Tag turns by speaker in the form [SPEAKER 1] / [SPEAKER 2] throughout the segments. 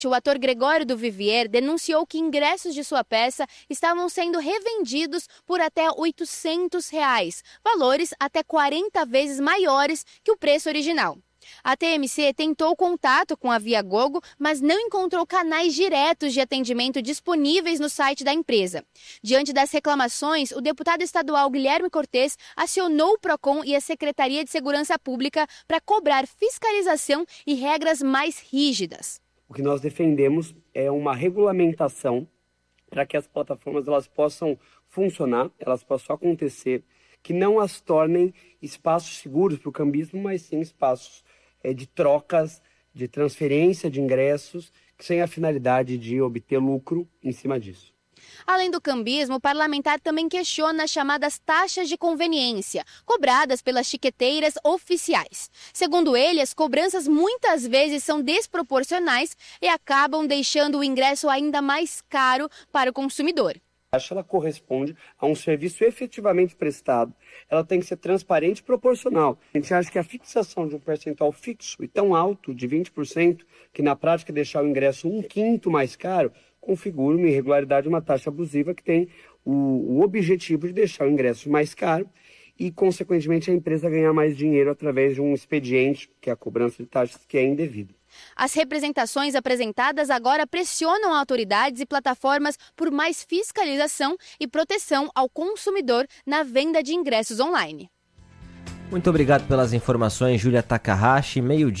[SPEAKER 1] O ator Gregório do Vivier denunciou que ingressos de sua peça estavam sendo revendidos por até R$ 800, valores até 40 vezes maiores que o preço original. A TMC tentou contato com a Viagogo, mas não encontrou canais diretos de atendimento disponíveis no site da empresa. Diante das reclamações, o deputado estadual Guilherme Cortes acionou o PROCON e a Secretaria de Segurança Pública para cobrar fiscalização e regras mais rígidas.
[SPEAKER 2] O que nós defendemos é uma regulamentação para que as plataformas elas possam funcionar, elas possam acontecer, que não as tornem espaços seguros para o cambismo, mas sim espaços de trocas, de transferência de ingressos, que sem a finalidade de obter lucro em cima disso.
[SPEAKER 1] Além do cambismo, o parlamentar também questiona as chamadas taxas de conveniência, cobradas pelas tiqueteiras oficiais. Segundo ele, as cobranças muitas vezes são desproporcionais e acabam deixando o ingresso ainda mais caro para o consumidor.
[SPEAKER 2] A taxa ela corresponde a um serviço efetivamente prestado. Ela tem que ser transparente e proporcional. A gente acha que a fixação de um percentual fixo e tão alto de 20%, que na prática deixar o ingresso 1/5 mais caro, configura uma irregularidade, uma taxa abusiva que tem o objetivo de deixar o ingresso mais caro e, consequentemente, a empresa ganhar mais dinheiro através de um expediente, que é a cobrança de taxas, que é indevida.
[SPEAKER 1] As representações apresentadas agora pressionam autoridades e plataformas por mais fiscalização e proteção ao consumidor na venda de ingressos online.
[SPEAKER 3] Muito obrigado pelas informações, Júlia Takahashi,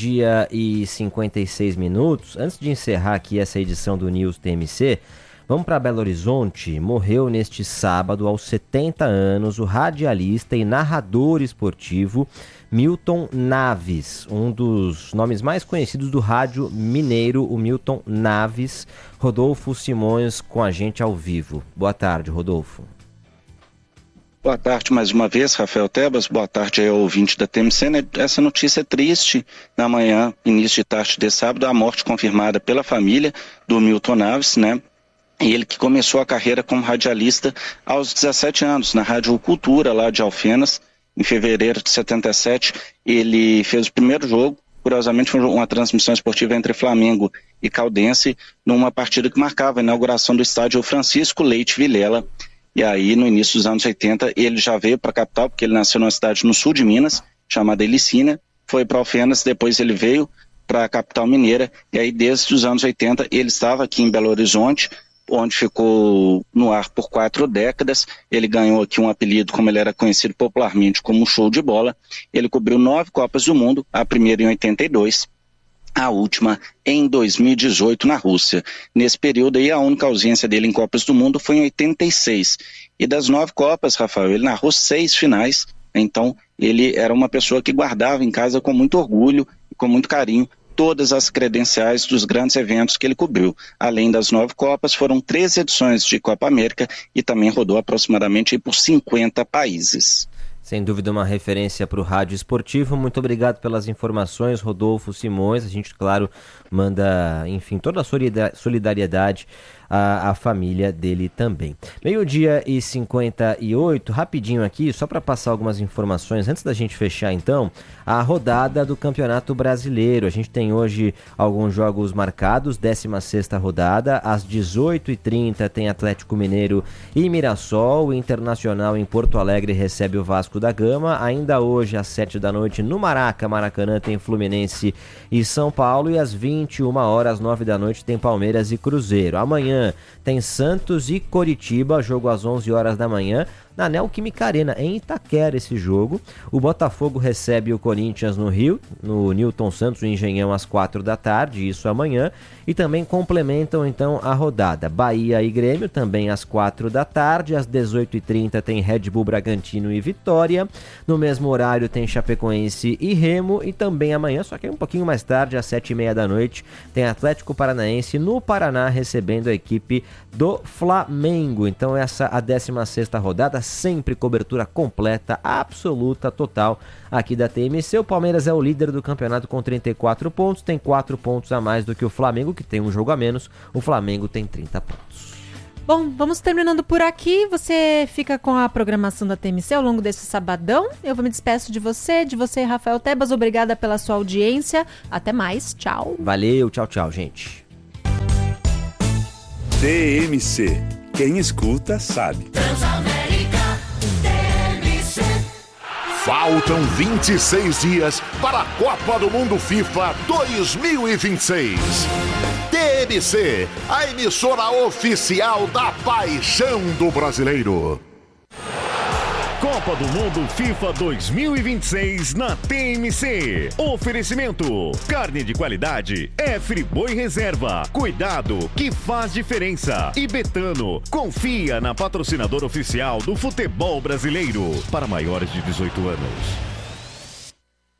[SPEAKER 3] 12h56. Antes de encerrar aqui essa edição do News TMC, vamos para Belo Horizonte. Morreu neste sábado, aos 70 anos, o radialista e narrador esportivo Milton Naves, um dos nomes mais conhecidos do rádio mineiro, o Milton Naves. Rodolfo Simões com a gente ao vivo. Boa tarde, Rodolfo.
[SPEAKER 4] Boa tarde mais uma vez, Rafael Tebas. Boa tarde aí ao ouvinte da TMC. Essa notícia é triste. Na manhã, início de tarde de sábado, a morte confirmada pela família do Milton Naves, né? E ele que começou a carreira como radialista aos 17 anos, na Rádio Cultura, lá de Alfenas. Em fevereiro de 77, ele fez o primeiro jogo. Curiosamente, foi uma transmissão esportiva entre Flamengo e Caldense, numa partida que marcava a inauguração do estádio Francisco Leite Vilela. E aí, no início dos anos 80, ele já veio para a capital, porque ele nasceu numa cidade no sul de Minas, chamada Elicínia, foi para Alfenas, depois ele veio para a capital mineira, e aí desde os anos 80 ele estava aqui em Belo Horizonte, onde ficou no ar por 4 décadas. Ele ganhou aqui um apelido, como ele era conhecido popularmente, como Show de Bola. Ele cobriu 9 Copas do Mundo, a primeira em 82, a última em 2018 na Rússia. Nesse período aí, a única ausência dele em Copas do Mundo foi em 86. E das 9 Copas, Rafael, ele narrou 6 finais. Então, ele era uma pessoa que guardava em casa com muito orgulho e com muito carinho todas as credenciais dos grandes eventos que ele cobriu. Além das 9 Copas, foram 13 edições de Copa América e também rodou aproximadamente por 50 países.
[SPEAKER 3] Sem dúvida uma referência para o rádio esportivo. Muito obrigado pelas informações, Rodolfo Simões. A gente, claro, manda, enfim, toda a solidariedade à família dele também. 12h58, rapidinho aqui, só para passar algumas informações, antes da gente fechar então, a rodada do Campeonato Brasileiro. A gente tem hoje alguns jogos marcados, 16ª rodada, às 18h30 tem Atlético Mineiro e Mirassol, o Internacional em Porto Alegre recebe o Vasco da Gama, ainda hoje às 7 da noite no Maracanã tem Fluminense e São Paulo, e às 21h, às 9 da noite tem Palmeiras e Cruzeiro. Amanhã tem Santos e Coritiba, jogo às 11h da manhã, na Neoquímica Arena, em Itaquera esse jogo. O Botafogo recebe o Corinthians no Rio, no Newton Santos, o Engenhão, às 4 da tarde, isso amanhã. E também complementam então a rodada Bahia e Grêmio, também às 4 da tarde. Às 18h30 tem Red Bull Bragantino e Vitória. No mesmo horário tem Chapecoense e Remo. E também amanhã, só que um pouquinho mais tarde, às 7h30 da noite, tem Atlético Paranaense no Paraná recebendo a equipe do Flamengo. Então essa a 16ª rodada, sempre cobertura completa, absoluta, total aqui da TMC. O Palmeiras é o líder do campeonato com 34 pontos, tem 4 pontos a mais do que o Flamengo, que tem um jogo a menos. O Flamengo tem 30 pontos.
[SPEAKER 5] Bom, vamos terminando por aqui. Você fica com a programação da TMC ao longo desse sabadão. Eu vou me despeço de você, Rafael Tebas. Obrigada pela sua audiência. Até mais, tchau.
[SPEAKER 3] Valeu, tchau, gente.
[SPEAKER 6] TMC. Quem escuta sabe.
[SPEAKER 7] Transamérica TMC.
[SPEAKER 8] Faltam 26 dias para a Copa do Mundo FIFA 2026. TMC, a emissora oficial da paixão do brasileiro.
[SPEAKER 9] Copa do Mundo FIFA 2026 na TMC. Oferecimento: carne de qualidade é Friboi Reserva. Cuidado que faz diferença. E Betano, confia na patrocinadora oficial do futebol brasileiro. Para maiores de 18 anos.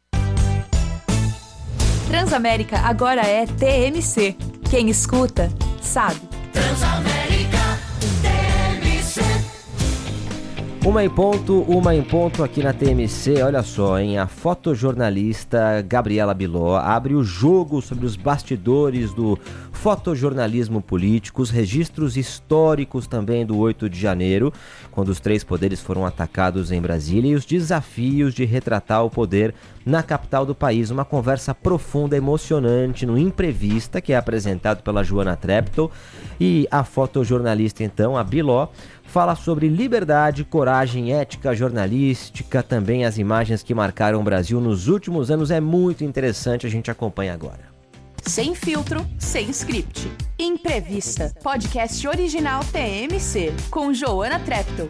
[SPEAKER 10] Transamérica agora é TMC. Quem escuta, sabe.
[SPEAKER 7] Transamérica TMC.
[SPEAKER 3] Uma em ponto aqui na TMC. Olha só, hein? A fotojornalista Gabriela Biló abre o jogo sobre os bastidores do fotojornalismo político, os registros históricos também do 8 de janeiro, quando os três poderes foram atacados em Brasília, e os desafios de retratar o poder na capital do país. Uma conversa profunda, emocionante no Imprevista, que é apresentado pela Joana Treptow, e a fotojornalista, então, a Biló, fala sobre liberdade, coragem, ética jornalística, também as imagens que marcaram o Brasil nos últimos anos. É muito interessante, a gente acompanha agora.
[SPEAKER 10] Sem filtro, sem script. Imprevista, podcast original TMC, com Joana Treptow.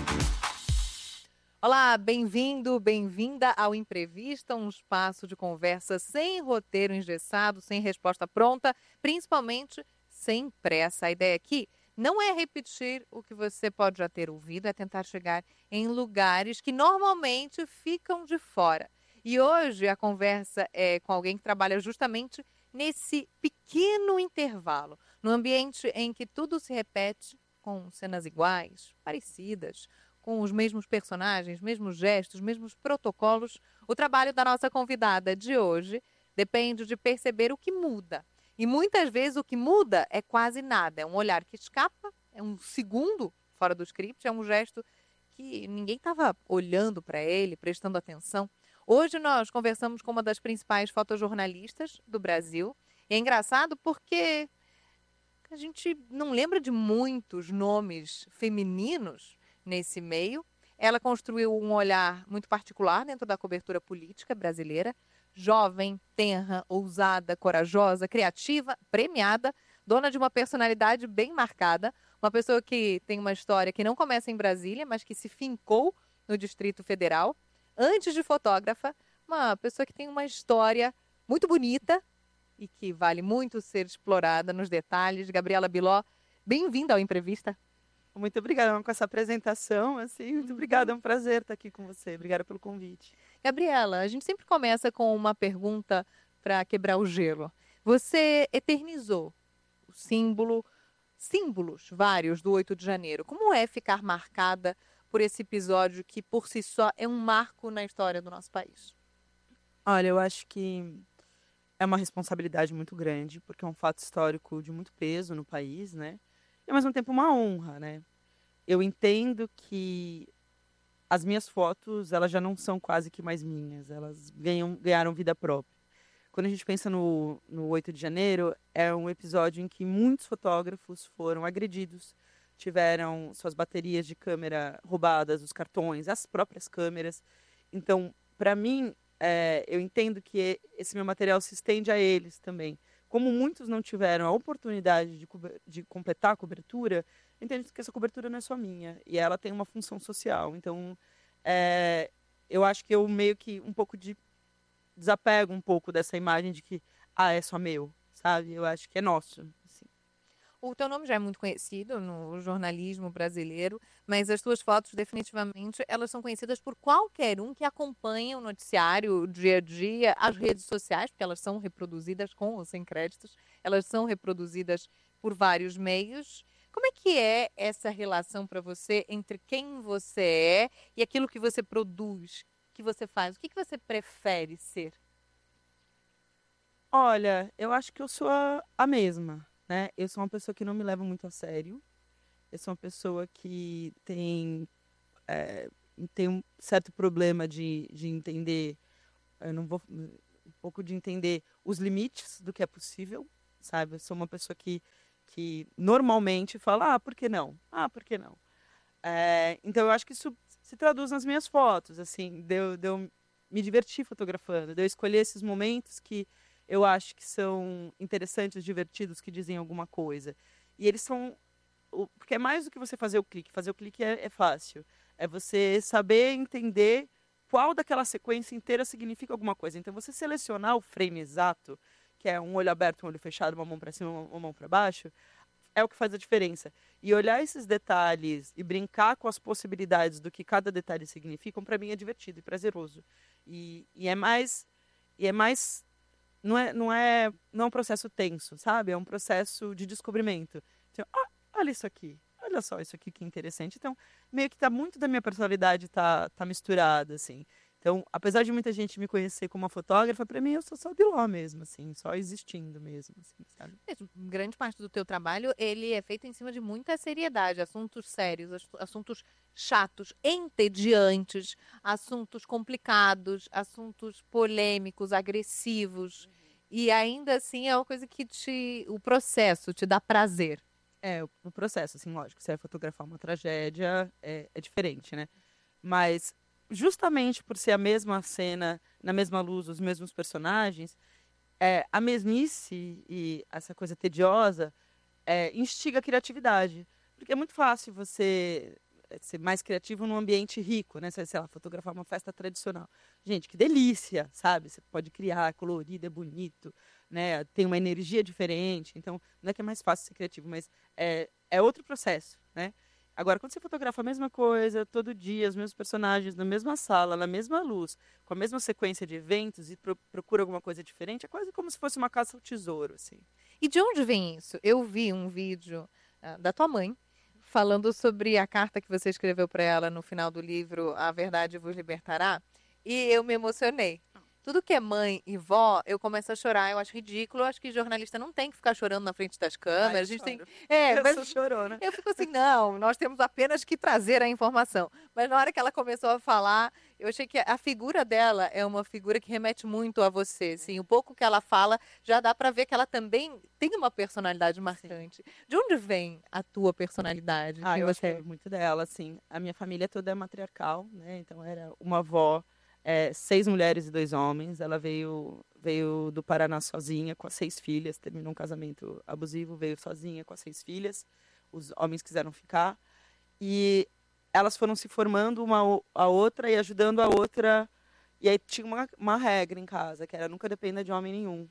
[SPEAKER 11] Olá, bem-vindo, bem-vinda ao Imprevista, um espaço de conversa sem roteiro engessado, sem resposta pronta, principalmente sem pressa. A ideia aqui não é repetir o que você pode já ter ouvido, é tentar chegar em lugares que normalmente ficam de fora. E hoje a conversa é com alguém que trabalha justamente nesse pequeno intervalo, no ambiente em que tudo se repete com cenas iguais, parecidas, com os mesmos personagens, mesmos gestos, mesmos protocolos. O trabalho da nossa convidada de hoje depende de perceber o que muda. E muitas vezes o que muda é quase nada. É um olhar que escapa, é um segundo fora do script, é um gesto que ninguém estava olhando para ele, prestando atenção. Hoje nós conversamos com uma das principais fotojornalistas do Brasil. E é engraçado porque a gente não lembra de muitos nomes femininos nesse meio. Ela construiu um olhar muito particular dentro da cobertura política brasileira. Jovem, tenra, ousada, corajosa, criativa, premiada, dona de uma personalidade bem marcada, uma pessoa que tem uma história que não começa em Brasília, mas que se fincou no Distrito Federal. Antes de fotógrafa, uma pessoa que tem uma história muito bonita e que vale muito ser explorada nos detalhes. Gabriela Biló, bem-vinda ao Imprevista.
[SPEAKER 12] Muito obrigada com essa apresentação, assim, muito obrigada, é um prazer estar aqui com você, obrigada pelo convite.
[SPEAKER 11] Gabriela, a gente sempre começa com uma pergunta para quebrar o gelo. Você eternizou o símbolos vários do 8 de janeiro. Como é ficar marcada por esse episódio que, por si só, é um marco na história do nosso país?
[SPEAKER 12] Olha, eu acho que é uma responsabilidade muito grande, porque é um fato histórico de muito peso no país, né? E, ao mesmo tempo, uma honra, né? Eu entendo que as minhas fotos, elas já não são quase que mais minhas, elas ganharam vida própria. Quando a gente pensa no 8 de janeiro, é um episódio em que muitos fotógrafos foram agredidos, tiveram suas baterias de câmera roubadas, os cartões, as próprias câmeras. Então, para mim, eu entendo que esse meu material se estende a eles também. Como muitos não tiveram a oportunidade de completar a cobertura, eu entendo que essa cobertura não é só minha, e ela tem uma função social. Então, eu acho que eu meio que um pouco desapego um pouco dessa imagem de que, é só meu, sabe? Eu acho que é nosso. Assim.
[SPEAKER 11] O teu nome já é muito conhecido no jornalismo brasileiro, mas as tuas fotos, definitivamente, elas são conhecidas por qualquer um que acompanha o noticiário, o dia a dia, as redes sociais, porque elas são reproduzidas com ou sem créditos, elas são reproduzidas por vários meios. Como é que é essa relação para você entre quem você é e aquilo que você produz, que você faz? O que você prefere ser?
[SPEAKER 12] Olha, eu acho que eu sou a mesma. Né? Eu sou uma pessoa que não me leva muito a sério. Eu sou uma pessoa que tem um certo problema de entender, um pouco de entender os limites do que é possível, sabe? Eu sou uma pessoa que que normalmente fala, por que não? Por que não? Então, eu acho que isso se traduz nas minhas fotos, assim, de eu me divertir fotografando, de eu escolher esses momentos que eu acho que são interessantes, divertidos, que dizem alguma coisa. E eles são... Porque é mais do que você fazer o clique. Fazer o clique é fácil. É você saber entender qual daquela sequência inteira significa alguma coisa. Então, você selecionar o frame exato, que é um olho aberto, um olho fechado, uma mão para cima, uma mão para baixo, é o que faz a diferença. E olhar esses detalhes e brincar com as possibilidades do que cada detalhe significa, para mim é divertido e prazeroso. E é mais não é um processo tenso, sabe? É um processo de descobrimento. Então, olha isso aqui. Olha só isso aqui que interessante. Então, meio que muito da minha personalidade tá misturada, assim. Então, apesar de muita gente me conhecer como uma fotógrafa, para mim eu sou só Biló mesmo, assim, só existindo mesmo, assim, sabe?
[SPEAKER 11] Grande parte do teu trabalho, ele é feito em cima de muita seriedade, assuntos sérios, assuntos chatos, entediantes, assuntos complicados, assuntos polêmicos, agressivos. E ainda assim é uma coisa que o processo te dá prazer.
[SPEAKER 12] O processo, assim, lógico, você vai fotografar uma tragédia, é diferente, né? Mas justamente por ser a mesma cena, na mesma luz, os mesmos personagens, a mesmice e essa coisa tediosa instiga a criatividade. Porque é muito fácil você ser mais criativo num ambiente rico, né? Sei lá, fotografar uma festa tradicional. Gente, que delícia, sabe? Você pode criar, é colorido, é bonito, né? Tem uma energia diferente. Então, não é que é mais fácil ser criativo, mas é outro processo, né? Agora, quando você fotografa a mesma coisa, todo dia, os mesmos personagens, na mesma sala, na mesma luz, com a mesma sequência de eventos e procura alguma coisa diferente, é quase como se fosse uma caça ao tesouro, assim.
[SPEAKER 11] E de onde vem isso? Eu vi um vídeo da tua mãe falando sobre a carta que você escreveu para ela no final do livro A Verdade Vos Libertará, e eu me emocionei. Tudo que é mãe e vó, eu começo a chorar, eu acho ridículo, eu acho que jornalista não tem que ficar chorando na frente das câmeras, a gente tem...
[SPEAKER 12] Eu chorou, né?
[SPEAKER 11] Eu fico assim, não, nós temos apenas que trazer a informação. Mas na hora que ela começou a falar, eu achei que a figura dela é uma figura que remete muito a você, assim, o pouco que ela fala, já dá para ver que ela também tem uma personalidade marcante. Sim. De onde vem a tua personalidade?
[SPEAKER 12] Eu acho que é muito dela, assim, a minha família toda é matriarcal, né, então era uma avó, 6 mulheres e 2 homens. Ela veio do Paraná sozinha, com as 6 filhas, terminou um casamento abusivo, veio sozinha com as 6 filhas, os homens quiseram ficar, e elas foram se formando a outra e ajudando a outra, e aí tinha uma regra em casa, que era nunca dependa de homem nenhum.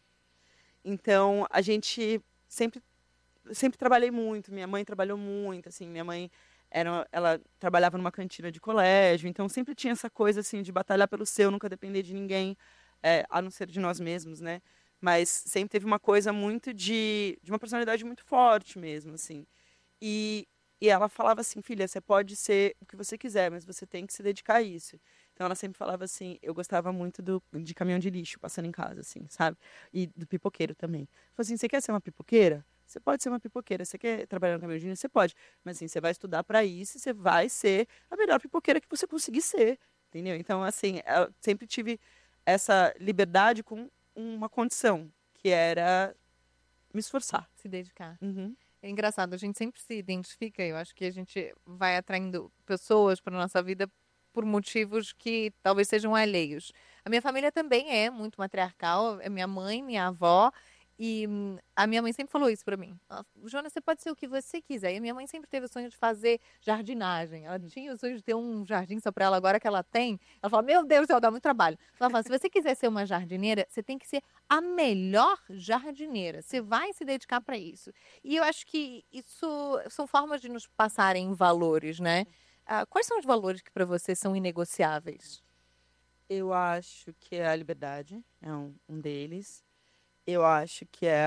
[SPEAKER 12] Então, a gente sempre trabalhei muito, minha mãe trabalhou muito, assim, minha mãe... ela trabalhava numa cantina de colégio, então sempre tinha essa coisa assim de batalhar pelo seu, nunca depender de ninguém, a não ser de nós mesmos, né? Mas sempre teve uma coisa muito de uma personalidade muito forte mesmo, assim. E ela falava assim, filha, você pode ser o que você quiser, mas você tem que se dedicar a isso. Então ela sempre falava assim, eu gostava muito de caminhão de lixo passando em casa, assim, sabe? E do pipoqueiro também. Falei assim, você quer ser uma pipoqueira? Você pode ser uma pipoqueira. Você quer trabalhar no caminhão de lixo? Você pode. Mas assim, você vai estudar para isso e você vai ser a melhor pipoqueira que você conseguir ser, entendeu? Então, assim, eu sempre tive essa liberdade com uma condição, que era me esforçar.
[SPEAKER 11] Se dedicar.
[SPEAKER 12] Uhum.
[SPEAKER 11] É engraçado, a gente sempre se identifica, eu acho que a gente vai atraindo pessoas para nossa vida por motivos que talvez sejam alheios. A minha família também é muito matriarcal, é minha mãe, minha avó, e a minha mãe sempre falou isso para mim. Joana, você pode ser o que você quiser. E a minha mãe sempre teve o sonho de fazer jardinagem. Ela tinha o sonho de ter um jardim só para ela, agora que ela tem. Ela fala, meu Deus, ela dá muito trabalho. Ela fala, se você quiser ser uma jardineira, você tem que ser a melhor jardineira. Você vai se dedicar para isso. E eu acho que isso são formas de nos passarem valores, né? Quais são os valores que para você são inegociáveis?
[SPEAKER 12] Eu acho que é a liberdade, é um deles. Eu acho que é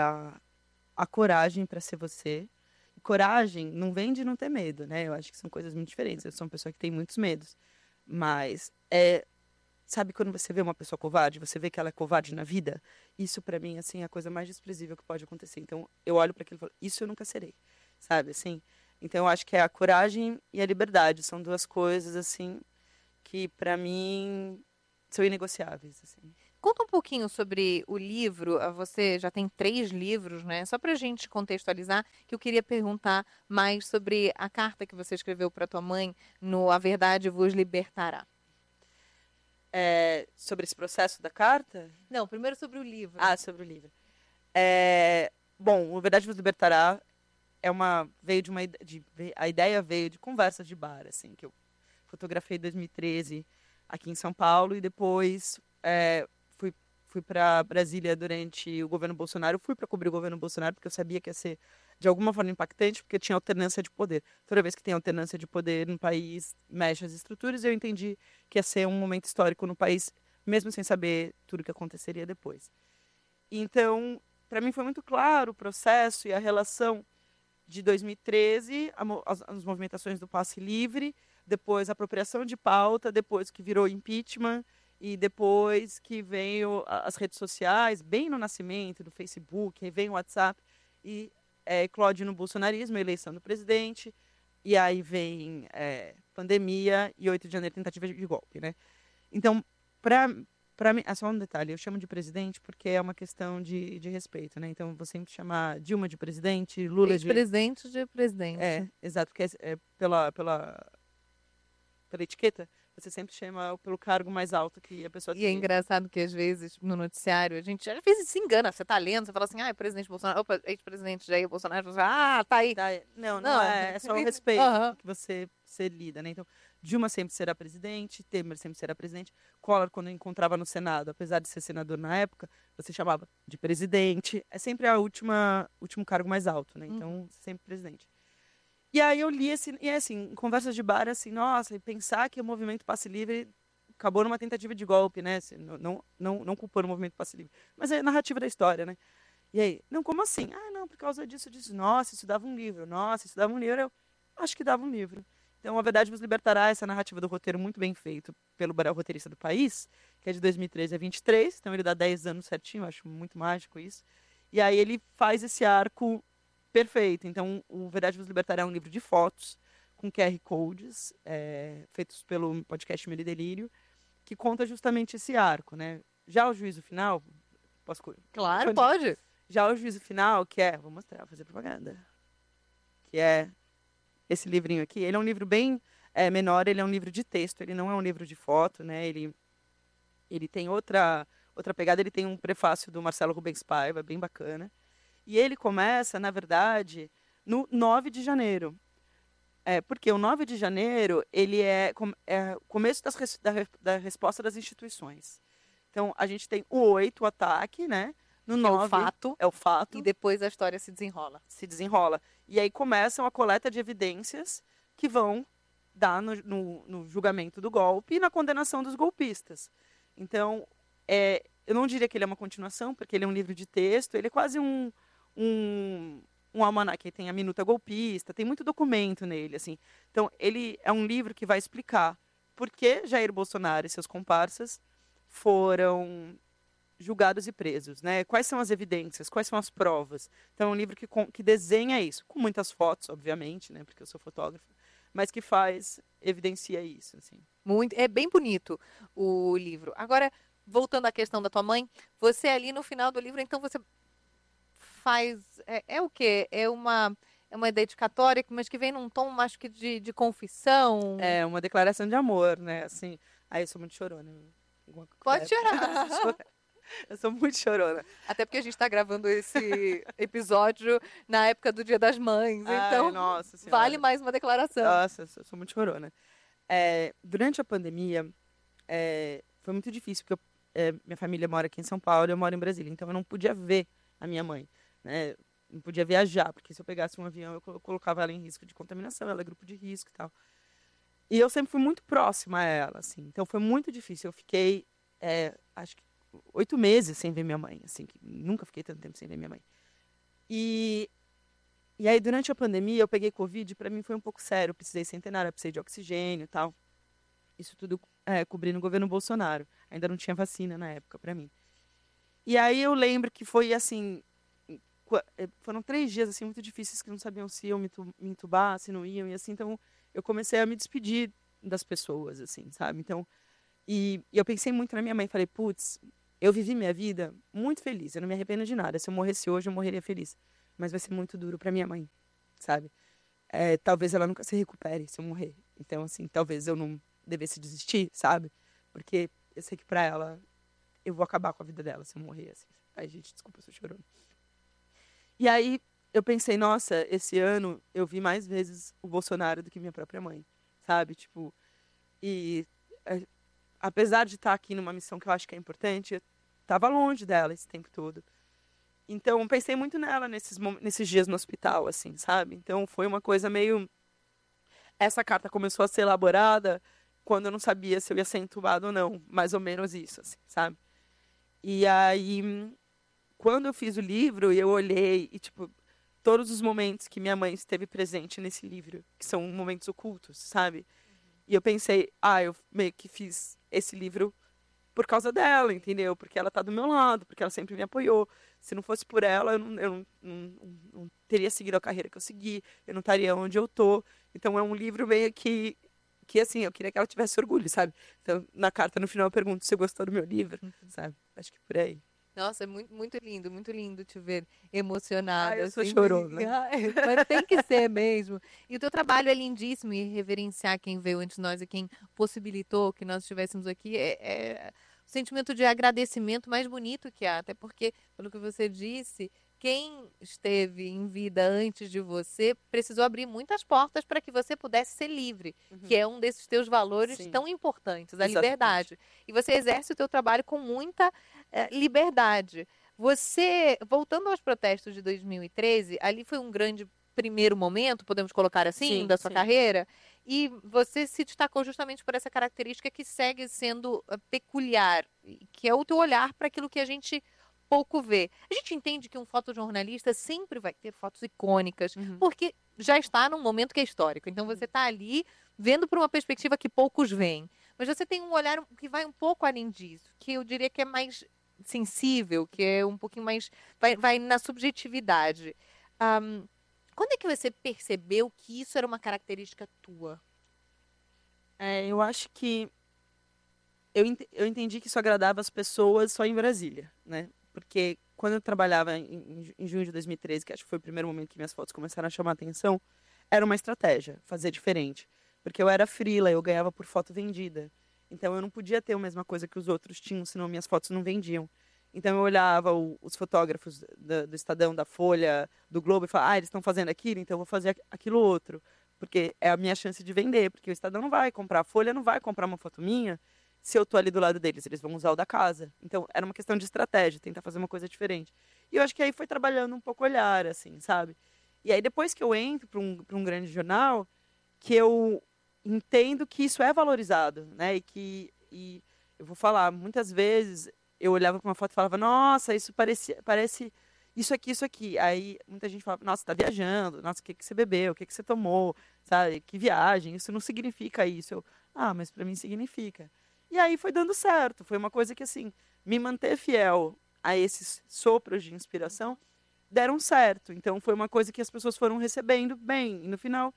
[SPEAKER 12] a coragem para ser você. E coragem não vem de não ter medo, né? Eu acho que são coisas muito diferentes. Eu sou uma pessoa que tem muitos medos. Mas, sabe quando você vê uma pessoa covarde, você vê que ela é covarde na vida? Isso, para mim, assim, é a coisa mais desprezível que pode acontecer. Então, eu olho para aquilo e falo, isso eu nunca serei, sabe? Assim, então, eu acho que é a coragem e a liberdade. São 2 coisas, assim, que, para mim, são inegociáveis, assim.
[SPEAKER 11] Conta um pouquinho sobre o livro. Você já tem 3 livros, né? Só pra gente contextualizar, que eu queria perguntar mais sobre a carta que você escreveu para tua mãe no A Verdade Vos Libertará.
[SPEAKER 12] Sobre esse processo da carta?
[SPEAKER 11] Não, primeiro sobre o livro.
[SPEAKER 12] Ah, sobre o livro. Bom, A Verdade Vos Libertará a ideia veio de conversas de bar, assim, que eu fotografei em 2013 aqui em São Paulo e depois fui para Brasília durante o governo Bolsonaro. Fui para cobrir o governo Bolsonaro porque eu sabia que ia ser de alguma forma impactante, porque tinha alternância de poder. Toda vez que tem alternância de poder no país, mexe as estruturas, e eu entendi que ia ser um momento histórico no país, mesmo sem saber tudo o que aconteceria depois. Então, para mim foi muito claro o processo e a relação de 2013, as movimentações do passe livre, depois a apropriação de pauta, depois que virou impeachment, e depois que veio as redes sociais, bem no nascimento do Facebook, aí vem o WhatsApp, e eclode no bolsonarismo, a eleição do presidente, e aí vem pandemia e 8 de janeiro, tentativa de golpe, né? Então, para mim, só um detalhe, eu chamo de presidente porque é uma questão de respeito, né? Então, vou sempre chamar Dilma de presidente, Lula de...
[SPEAKER 11] Presidente de presidente.
[SPEAKER 12] Exato, porque pela etiqueta, você sempre chama pelo cargo mais alto que a pessoa tem.
[SPEAKER 11] E é engraçado que, às vezes, no noticiário, a gente às vezes se engana. Você tá lendo, você fala assim, presidente Bolsonaro, opa, ex-presidente Jair Bolsonaro, você fala, tá aí.
[SPEAKER 12] Não é só o respeito que você lida, né? Então, Dilma sempre será presidente, Temer sempre será presidente, Collor, quando encontrava no Senado, apesar de ser senador na época, você chamava de presidente, é sempre o último cargo mais alto, né? Então, sempre presidente. E aí eu li, assim, em conversas de bar, assim, nossa, e pensar que o movimento Passe Livre acabou numa tentativa de golpe, né? Assim, não culpando o movimento Passe Livre, mas é a narrativa da história, né? E aí, não, como assim? Não, por causa disso, nossa, isso dava um livro, eu acho que dava um livro. Então, A Verdade Vos Libertará, essa narrativa do roteiro muito bem feito pelo roteirista do País, que é de 2013 a 23, então ele dá 10 anos certinho, eu acho muito mágico isso. E aí ele faz esse arco perfeito. Então, o Verdade Vos Libertará é um livro de fotos, com QR Codes, feitos pelo podcast Medo e Delírio, que conta justamente esse arco, né? Já o juízo final...
[SPEAKER 11] Claro, pode.
[SPEAKER 12] Já o juízo final, vou mostrar, vou fazer propaganda, que é esse livrinho aqui. Ele é um livro bem menor, ele é um livro de texto, ele não é um livro de foto, né? Ele tem outra pegada, ele tem um prefácio do Marcelo Rubens Paiva, bem bacana. E ele começa, na verdade, no 9 de janeiro. Porque o 9 de janeiro ele é o começo da resposta das instituições. Então, a gente tem o 8, o ataque, né? No 9, é o fato.
[SPEAKER 11] E depois a história se desenrola.
[SPEAKER 12] E aí começam a coleta de evidências que vão dar no julgamento do golpe e na condenação dos golpistas. Então, eu não diria que ele é uma continuação, porque ele é um livro de texto, ele é quase um almanaque, tem a minuta golpista, tem muito documento nele, assim. Então, ele é um livro que vai explicar por que Jair Bolsonaro e seus comparsas foram julgados e presos, né? Quais são as evidências, quais são as provas. Então, é um livro que desenha isso, com muitas fotos, obviamente, né? Porque eu sou fotógrafo, mas que evidencia isso, assim.
[SPEAKER 11] É bem bonito o livro. Agora, voltando à questão da tua mãe, você ali no final do livro, então você faz... o quê? É uma dedicatória, mas que vem num tom, acho que de confissão.
[SPEAKER 12] É uma declaração de amor, né? Assim, eu sou muito chorona.
[SPEAKER 11] Pode chorar.
[SPEAKER 12] Eu sou muito chorona.
[SPEAKER 11] Até porque a gente está gravando esse episódio na época do Dia das Mães. Então,
[SPEAKER 12] nossa
[SPEAKER 11] vale mais uma declaração.
[SPEAKER 12] Nossa, eu sou muito chorona. Durante a pandemia, foi muito difícil, porque minha família mora aqui em São Paulo e eu moro em Brasília. Então, eu não podia ver a minha mãe, né? Não podia viajar, porque se eu pegasse um avião, eu colocava ela em risco de contaminação, ela é grupo de risco e tal. E eu sempre fui muito próxima a ela, assim. Então, foi muito difícil. Eu fiquei, acho que 8 meses sem ver minha mãe, assim, que nunca fiquei tanto tempo sem ver minha mãe. E aí, durante a pandemia, eu peguei Covid, para mim foi um pouco sério, eu precisei centenário, eu precisei de oxigênio e tal. Isso tudo cobrindo o governo Bolsonaro. Ainda não tinha vacina na época para mim. E aí eu lembro que foi assim, foram 3 dias assim muito difíceis, que não sabiam se iam me entubar, se não iam, e assim, então eu comecei a me despedir das pessoas, assim, sabe? Então, e eu pensei muito na minha mãe, falei, putz, Eu vivi minha vida muito feliz, eu não me arrependo de nada. Se eu morresse hoje, eu morreria feliz. Mas vai ser muito duro pra minha mãe, sabe? Talvez ela nunca se recupere se eu morrer. Então, assim, talvez eu não devesse desistir, sabe? Porque eu sei que pra ela, eu vou acabar com a vida dela se eu morrer, assim. Ai, gente, desculpa, eu tô chorando. E aí, eu pensei, nossa, esse ano eu vi mais vezes o Bolsonaro do que minha própria mãe, sabe? Tipo, e apesar de estar aqui numa missão que eu acho que é importante, eu estava longe dela esse tempo todo. Então, pensei muito nela nesses dias no hospital, assim, sabe? Então, foi uma coisa meio... Essa carta começou a ser elaborada quando eu não sabia se eu ia ser entubado ou não. Mais ou menos isso, assim, sabe? E aí, quando eu fiz o livro, eu olhei e, tipo, todos os momentos que minha mãe esteve presente nesse livro, que são momentos ocultos, sabe? E eu pensei, eu meio que fiz esse livro por causa dela, entendeu? Porque ela tá do meu lado, porque ela sempre me apoiou. Se não fosse por ela, eu não teria seguido a carreira que eu segui, eu não estaria onde eu tô. Então é um livro meio que assim, eu queria que ela tivesse orgulho, sabe? Então, na carta, no final, eu pergunto se gostou do meu livro, sabe? Acho que por aí.
[SPEAKER 11] Nossa, é muito lindo te ver emocionada.
[SPEAKER 12] Eu sou
[SPEAKER 11] assim,
[SPEAKER 12] chorona.
[SPEAKER 11] Mas tem que ser mesmo. E o teu trabalho é lindíssimo, e reverenciar quem veio antes de nós e quem possibilitou que nós estivéssemos aqui é o sentimento de agradecimento mais bonito que há. Até porque, pelo que você disse, quem esteve em vida antes de você precisou abrir muitas portas para que você pudesse ser livre, que é um desses teus valores tão importantes, a liberdade. E você exerce o teu trabalho com muita liberdade. Você, voltando aos protestos de 2013, ali foi um grande primeiro momento, podemos colocar assim, da sua carreira, e você se destacou justamente por essa característica que segue sendo peculiar, que é o teu olhar para aquilo que a gente pouco vê. A gente entende que um fotojornalista sempre vai ter fotos icônicas, porque já está num momento que é histórico. Então você está ali vendo por uma perspectiva que poucos veem. Mas você tem um olhar que vai um pouco além disso, que eu diria que é mais sensível, que é um pouquinho mais... vai na subjetividade. Quando é que você percebeu que isso era uma característica tua?
[SPEAKER 12] Eu acho que eu entendi que isso agradava as pessoas só em Brasília, né? Porque quando eu trabalhava em junho de 2013, que acho que foi o primeiro momento que minhas fotos começaram a chamar a atenção, era uma estratégia, fazer diferente. Porque eu era freela, eu ganhava por foto vendida. Então eu não podia ter a mesma coisa que os outros tinham, senão minhas fotos não vendiam. Então eu olhava os fotógrafos do Estadão, da Folha, do Globo e falava, eles estão fazendo aquilo, então eu vou fazer aquilo outro. Porque é a minha chance de vender, porque o Estadão não vai comprar, a Folha não vai comprar uma foto minha se eu tô ali do lado deles, eles vão usar o da casa. Então era uma questão de estratégia, tentar fazer uma coisa diferente. E eu acho que aí foi trabalhando um pouco o olhar, assim, sabe? E aí depois que eu entro para um grande jornal, que eu entendo que isso é valorizado, né? E eu vou falar, muitas vezes eu olhava para uma foto e falava, nossa, isso parece isso aqui. Aí muita gente falava, nossa, tá viajando, nossa, o que você bebeu, o que você tomou, sabe? Que viagem, isso não significa isso. Mas para mim significa. E aí foi dando certo, foi uma coisa que, assim, me manter fiel a esses sopros de inspiração deram certo. Então foi uma coisa que as pessoas foram recebendo bem. E no final,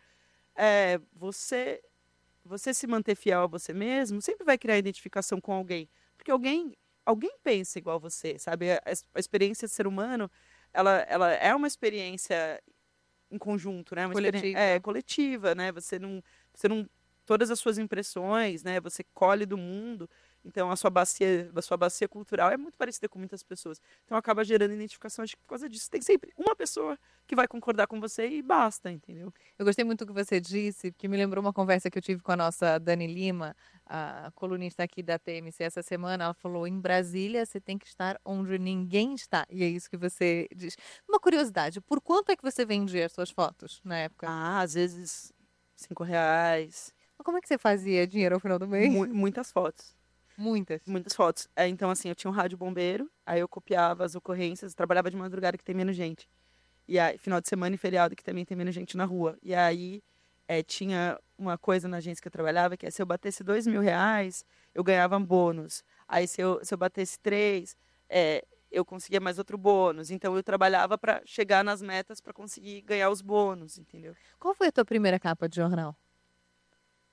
[SPEAKER 12] você se manter fiel a você mesmo sempre vai criar identificação com alguém. Porque alguém pensa igual você, sabe? A experiência de ser humano, ela é uma experiência em conjunto, né? Uma
[SPEAKER 11] Coletiva.
[SPEAKER 12] Coletiva, né? Você não todas as suas impressões, né? Você colhe do mundo. Então a sua bacia cultural é muito parecida com muitas pessoas. Então acaba gerando identificação. Acho que por causa disso tem sempre uma pessoa que vai concordar com você e basta, entendeu?
[SPEAKER 11] Eu gostei muito do que você disse, porque me lembrou uma conversa que eu tive com a nossa Dani Lima, a colunista aqui da TMC essa semana. Ela falou, em Brasília você tem que estar onde ninguém está. E é isso que você diz. Uma curiosidade, por quanto é que você vendia as suas fotos na época?
[SPEAKER 12] Às vezes R$5.
[SPEAKER 11] Mas como é que você fazia dinheiro ao final do mês?
[SPEAKER 12] Muitas fotos.
[SPEAKER 11] Muitas
[SPEAKER 12] fotos. Então, assim, eu tinha um rádio bombeiro, aí eu copiava as ocorrências, trabalhava de madrugada que tem menos gente. E aí, final de semana e feriado que também tem menos gente na rua. E aí, tinha uma coisa na agência que eu trabalhava, que é se eu batesse R$2.000, eu ganhava bônus. Aí, se eu batesse 3, eu conseguia mais outro bônus. Então, eu trabalhava para chegar nas metas para conseguir ganhar os bônus, entendeu?
[SPEAKER 11] Qual foi a tua primeira capa de jornal?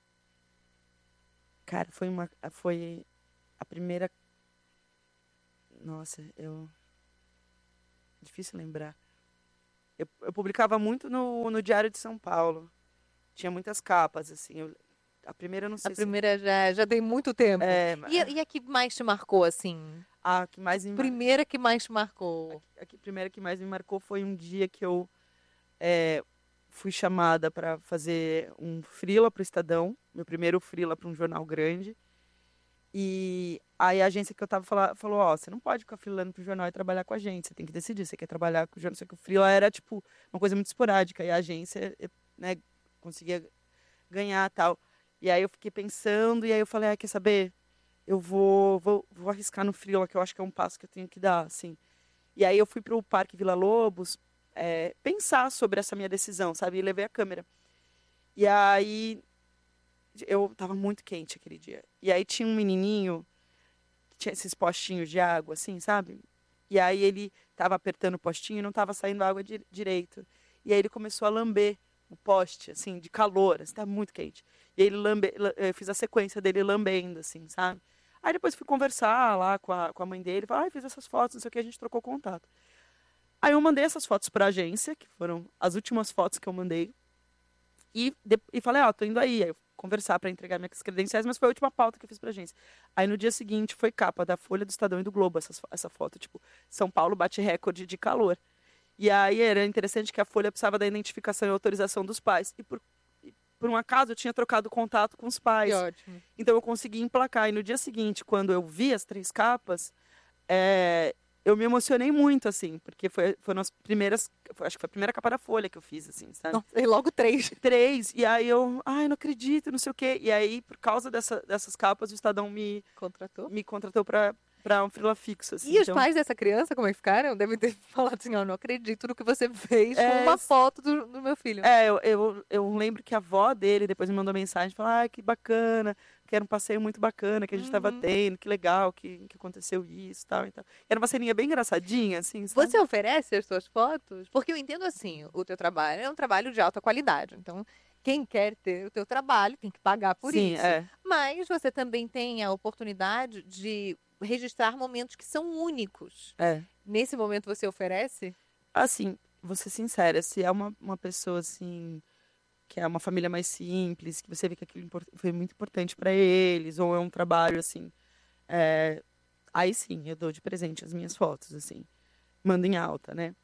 [SPEAKER 12] Cara, foi a primeira... Nossa, difícil lembrar. Eu publicava muito no Diário de São Paulo. Tinha muitas capas, assim. A primeira eu não sei
[SPEAKER 11] A primeira já tem muito tempo.
[SPEAKER 12] É,
[SPEAKER 11] E a que mais te marcou, assim?
[SPEAKER 12] A que mais me
[SPEAKER 11] Primeira que mais te marcou?
[SPEAKER 12] A primeira que mais me marcou foi um dia que eu fui chamada para fazer um freela para o Estadão, meu primeiro freela para um jornal grande. E aí a agência que eu tava falou, ó, você não pode ficar freelando pro jornal e trabalhar com a gente, você tem que decidir, você quer trabalhar com o jornal. Só que o freela era, tipo, uma coisa muito esporádica, e a agência, né, conseguia ganhar e tal. E aí eu fiquei pensando, e aí eu falei, quer saber? Eu vou arriscar no freela, que eu acho que é um passo que eu tenho que dar, assim. E aí eu fui pro Parque Vila Lobos pensar sobre essa minha decisão, sabe? E levei a câmera. E aí eu tava muito quente aquele dia. E aí tinha um menininho que tinha esses postinhos de água, assim, sabe? E aí ele tava apertando o postinho e não tava saindo água direito. E aí ele começou a lamber o poste, assim, de calor, assim, tava muito quente. E aí eu fiz a sequência dele lambendo, assim, sabe? Aí depois fui conversar lá com a mãe dele, falei, fiz essas fotos, não sei o que, a gente trocou contato. Aí eu mandei essas fotos pra agência, que foram as últimas fotos que eu mandei, e falei, tô indo aí. Aí eu conversar para entregar minhas credenciais, mas foi a última pauta que eu fiz pra agência. Aí no dia seguinte foi capa da Folha, do Estadão e do Globo essa foto, tipo, São Paulo bate recorde de calor. E aí era interessante que a Folha precisava da identificação e autorização dos pais. E por um acaso eu tinha trocado contato com os pais.
[SPEAKER 11] Que ótimo.
[SPEAKER 12] Então eu consegui emplacar. E no dia seguinte, quando eu vi as 3 capas, eu me emocionei muito, assim, porque foram as primeiras, acho que foi a primeira capa da Folha que eu fiz, assim, sabe?
[SPEAKER 11] Nossa, e logo 3.
[SPEAKER 12] 3, e aí eu não acredito, não sei o quê. E aí, por causa dessas capas, o Estadão me contratou para um freela fixo, assim.
[SPEAKER 11] E os pais dessa criança, como é que ficaram? Devem ter falado assim, não acredito no que você fez com uma foto do meu filho.
[SPEAKER 12] Eu lembro que a avó dele depois me mandou mensagem, falou, que bacana, que era um passeio muito bacana que a gente estava tendo, que legal que aconteceu isso, tal e tal. Era uma ceninha bem engraçadinha, assim, sabe?
[SPEAKER 11] Você oferece as suas fotos? Porque eu entendo assim, o teu trabalho é um trabalho de alta qualidade, então quem quer ter o teu trabalho tem que pagar por isso. Mas você também tem a oportunidade de registrar momentos que são únicos. Nesse momento você oferece?
[SPEAKER 12] Assim, vou ser sincera, se é uma pessoa assim, que é uma família mais simples, que você vê que aquilo foi muito importante para eles, ou é um trabalho assim, aí sim, eu dou de presente as minhas fotos, assim, mando em alta, né?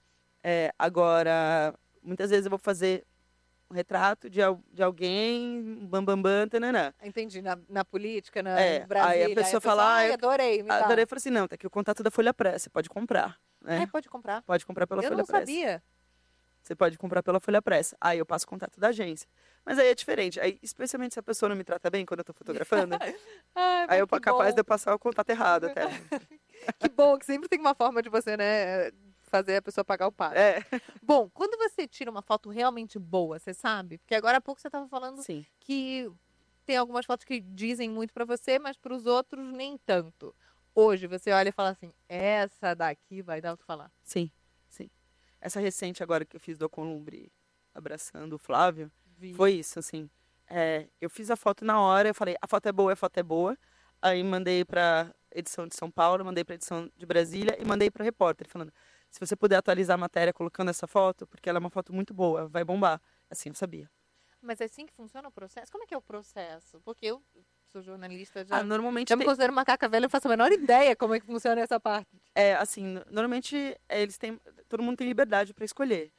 [SPEAKER 12] Agora, muitas vezes eu vou fazer um retrato de alguém, bambambam, tananã.
[SPEAKER 11] Entendi, na política, no
[SPEAKER 12] Aí
[SPEAKER 11] Brasil.
[SPEAKER 12] a pessoa fala,
[SPEAKER 11] adorei, me dá.
[SPEAKER 12] Adorei, eu falei assim, não, tá aqui o contato da Folha Press, você pode comprar. Né?
[SPEAKER 11] Pode comprar?
[SPEAKER 12] Pode comprar pela Folha Press.
[SPEAKER 11] Eu não sabia.
[SPEAKER 12] Você pode comprar pela Folha Press. Aí eu passo o contato da agência. Mas aí é diferente. Aí, especialmente se a pessoa não me trata bem quando eu tô fotografando, aí eu capaz de eu passar o contato errado até.
[SPEAKER 11] Que bom, que sempre tem uma forma de você, né, fazer a pessoa pagar o passo. Bom, quando você tira uma foto realmente boa, você sabe? Porque agora há pouco você estava falando que tem algumas fotos que dizem muito pra você, mas pros outros nem tanto. Hoje você olha e fala assim, essa daqui vai dar o que falar.
[SPEAKER 12] Sim. Essa recente agora que eu fiz do Alcolumbre abraçando o Flávio, foi isso, assim. Eu fiz a foto na hora, eu falei, a foto é boa. Aí mandei pra edição de São Paulo, mandei pra edição de Brasília e mandei pra repórter, falando, se você puder atualizar a matéria colocando essa foto, porque ela é uma foto muito boa, vai bombar. Assim, eu sabia.
[SPEAKER 11] Mas é assim que funciona o processo? Como é que é o processo? Porque eu sou jornalista, já me considero macaca velha, eu faço a menor ideia como é que funciona essa parte.
[SPEAKER 12] Assim, normalmente todo mundo tem liberdade para escolher.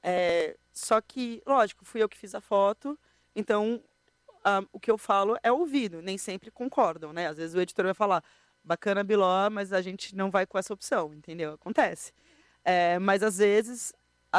[SPEAKER 12] Só que, lógico, fui eu que fiz a foto, então o que eu falo é ouvido, nem sempre concordam, né? Às vezes o editor vai falar, bacana Biló, mas a gente não vai com essa opção, entendeu? Acontece. Mas às vezes,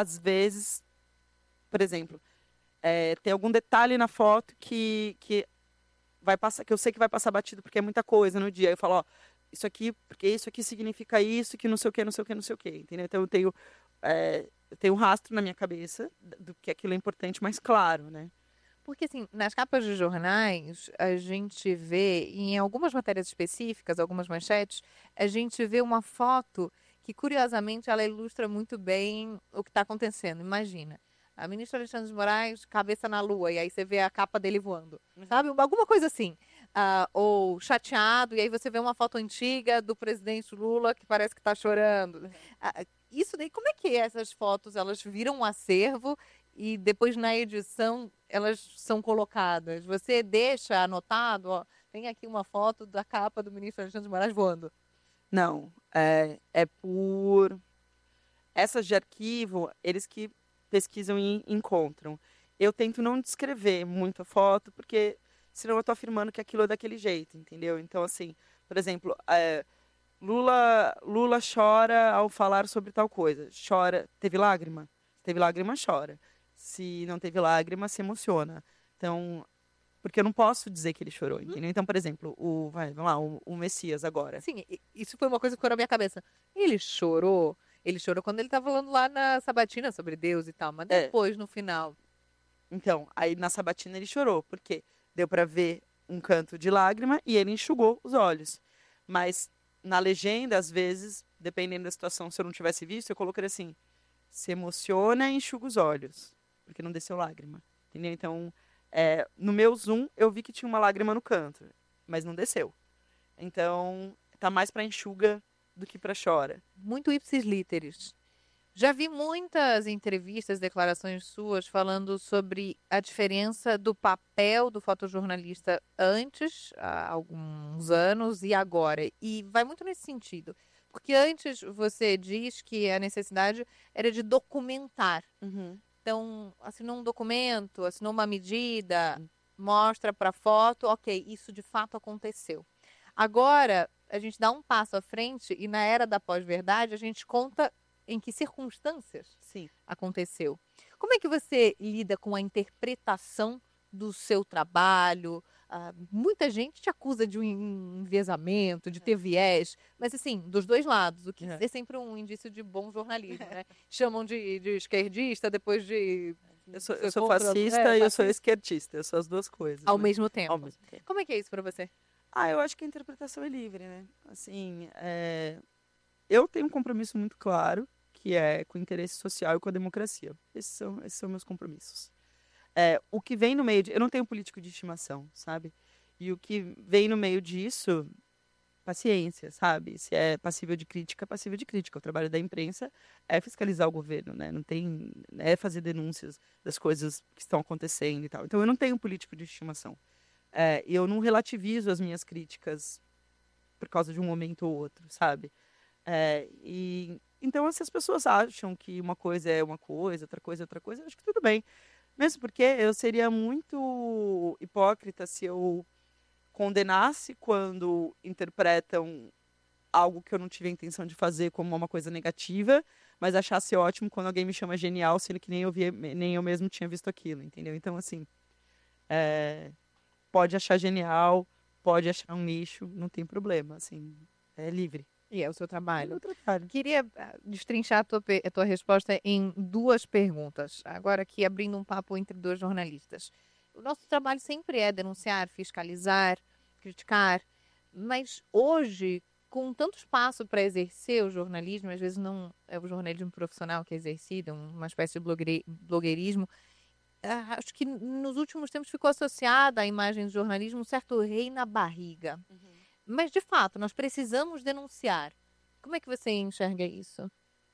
[SPEAKER 12] por exemplo, tem algum detalhe na foto que vai passar, que eu sei que vai passar batido porque é muita coisa no dia. Eu falo, isso aqui, porque isso aqui significa isso, que não sei o que, entendeu? Então eu tenho um rastro na minha cabeça do que aquilo é importante, mas claro, né?
[SPEAKER 11] Porque, assim, nas capas de jornais, a gente vê, em algumas matérias específicas, algumas manchetes, a gente vê uma foto que, curiosamente, ela ilustra muito bem o que está acontecendo. Imagina, a ministra Alexandre de Moraes, cabeça na lua, e aí você vê a capa dele voando, sabe? Alguma coisa assim. ou chateado, e aí você vê uma foto antiga do presidente Lula que parece que está chorando. Isso daí, como é que essas fotos, elas viram um acervo e depois na edição elas são colocadas? Você deixa anotado, ó, tem aqui uma foto da capa do ministro Alexandre de Moraes voando.
[SPEAKER 12] Não, é por... Essas de arquivo, eles que pesquisam e encontram. Eu tento não descrever muito a foto, porque senão eu estou afirmando que aquilo é daquele jeito, entendeu? Então, assim, por exemplo, Lula chora ao falar sobre tal coisa. Chora, teve lágrima? Se teve lágrima, chora. Se não teve lágrima, se emociona. Então, porque eu não posso dizer que ele chorou, entendeu? Então, por exemplo, vamos lá, o Messias agora.
[SPEAKER 11] Sim, isso foi uma coisa que ficou na minha cabeça. Ele chorou quando ele estava falando lá na Sabatina sobre Deus e tal, mas depois, no final...
[SPEAKER 12] Então, aí na Sabatina ele chorou, porque deu para ver um canto de lágrima e ele enxugou os olhos. Mas na legenda, às vezes, dependendo da situação, se eu não tivesse visto, eu colocaria assim, se emociona e enxuga os olhos, porque não desceu lágrima, entendeu? Então, no meu zoom, eu vi que tinha uma lágrima no canto, mas não desceu. Então, tá mais para enxuga do que para chora.
[SPEAKER 11] Muito ipsis literis. Já vi muitas entrevistas, declarações suas falando sobre a diferença do papel do fotojornalista antes, há alguns anos, e agora. E vai muito nesse sentido. Porque antes você diz que a necessidade era de documentar. Então, assinou um documento, assinou uma medida, mostra para foto, ok, isso de fato aconteceu. Agora, a gente dá um passo à frente e na era da pós-verdade a gente conta em que circunstâncias aconteceu. Como é que você lida com a interpretação do seu trabalho? Muita gente te acusa de um enviesamento, de ter viés, mas assim, dos dois lados, o que é sempre um indício de bom jornalismo, né? Chamam de esquerdista, depois de...
[SPEAKER 12] Eu sou fascista e eu sou esquerdista, eu sou as duas coisas.
[SPEAKER 11] Ao
[SPEAKER 12] né?
[SPEAKER 11] mesmo tempo.
[SPEAKER 12] Ao mesmo tempo.
[SPEAKER 11] Como é que é isso para você?
[SPEAKER 12] Eu acho que a interpretação é livre, né? Assim, eu tenho um compromisso muito claro, que é com o interesse social e com a democracia. Esses são meus compromissos. O que vem no meio eu não tenho político de estimação, sabe? E o que vem no meio disso, paciência, sabe? Se é passível de crítica, passível de crítica. O trabalho da imprensa é fiscalizar o governo, né? Não tem, é fazer denúncias das coisas que estão acontecendo e tal. Então eu não tenho político de estimação. Eu não relativizo as minhas críticas por causa de um momento ou outro, sabe? Então, se as pessoas acham que uma coisa é uma coisa, outra coisa é outra coisa, eu acho que tudo bem. Mesmo porque eu seria muito hipócrita se eu condenasse quando interpretam algo que eu não tive a intenção de fazer como uma coisa negativa, mas achasse ótimo quando alguém me chama genial, sendo que nem eu mesmo tinha visto aquilo, entendeu? Então, assim, pode achar genial, pode achar um nicho, não tem problema, assim, é livre.
[SPEAKER 11] E é o seu trabalho.
[SPEAKER 12] É o meu trabalho.
[SPEAKER 11] Queria destrinchar a tua resposta em duas perguntas. Agora aqui, abrindo um papo entre dois jornalistas. O nosso trabalho sempre é denunciar, fiscalizar, criticar, mas hoje, com tanto espaço para exercer o jornalismo, às vezes não é o jornalismo profissional que é exercido, é uma espécie de blogueirismo, acho que nos últimos tempos ficou associada à imagem do jornalismo um certo rei na barriga. Mas, de fato, nós precisamos denunciar. Como é que você enxerga isso?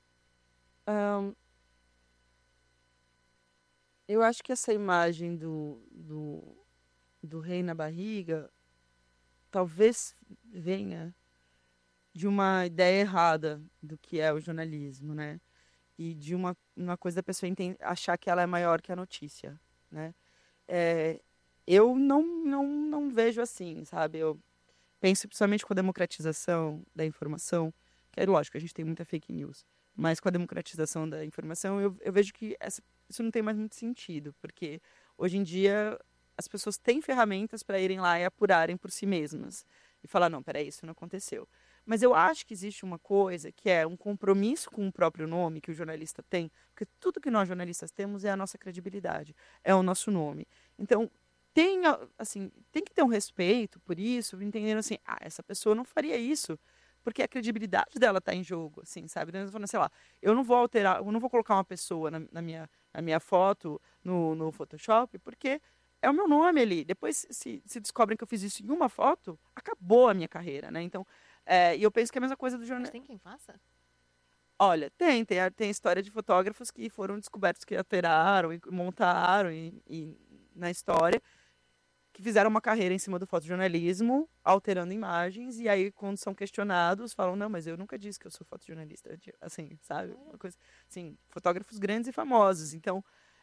[SPEAKER 12] Eu acho que essa imagem do rei na barriga talvez venha de uma ideia errada do que é o jornalismo, né? E de uma coisa da pessoa achar que ela é maior que a notícia, né? Eu não vejo assim, sabe? Eu penso principalmente com a democratização da informação, que é lógico, a gente tem muita fake news, mas com a democratização da informação, eu vejo que isso não tem mais muito sentido, porque hoje em dia as pessoas têm ferramentas para irem lá e apurarem por si mesmas e falar, não, peraí, isso não aconteceu. Mas eu acho que existe uma coisa que é um compromisso com o próprio nome que o jornalista tem, porque tudo que nós jornalistas temos é a nossa credibilidade, é o nosso nome. Então, tem que ter um respeito por isso, entendendo assim, essa pessoa não faria isso, porque a credibilidade dela está em jogo, assim, sabe? Então, sei lá, eu não vou alterar, eu não vou colocar uma pessoa na minha foto no Photoshop, porque é o meu nome ali. Depois, se descobrem que eu fiz isso em uma foto, acabou a minha carreira, né? Então, e eu penso que é a mesma coisa do
[SPEAKER 11] Mas
[SPEAKER 12] jornalismo.
[SPEAKER 11] tem quem faça?
[SPEAKER 12] Olha, tem a história de fotógrafos que foram descobertos que alteraram e montaram na história, que fizeram uma carreira em cima do fotojornalismo, alterando imagens, e aí, quando são questionados, falam, não, mas eu nunca disse que eu sou fotojornalista. Assim, sabe? Uma coisa, assim, fotógrafos grandes e famosos. Então,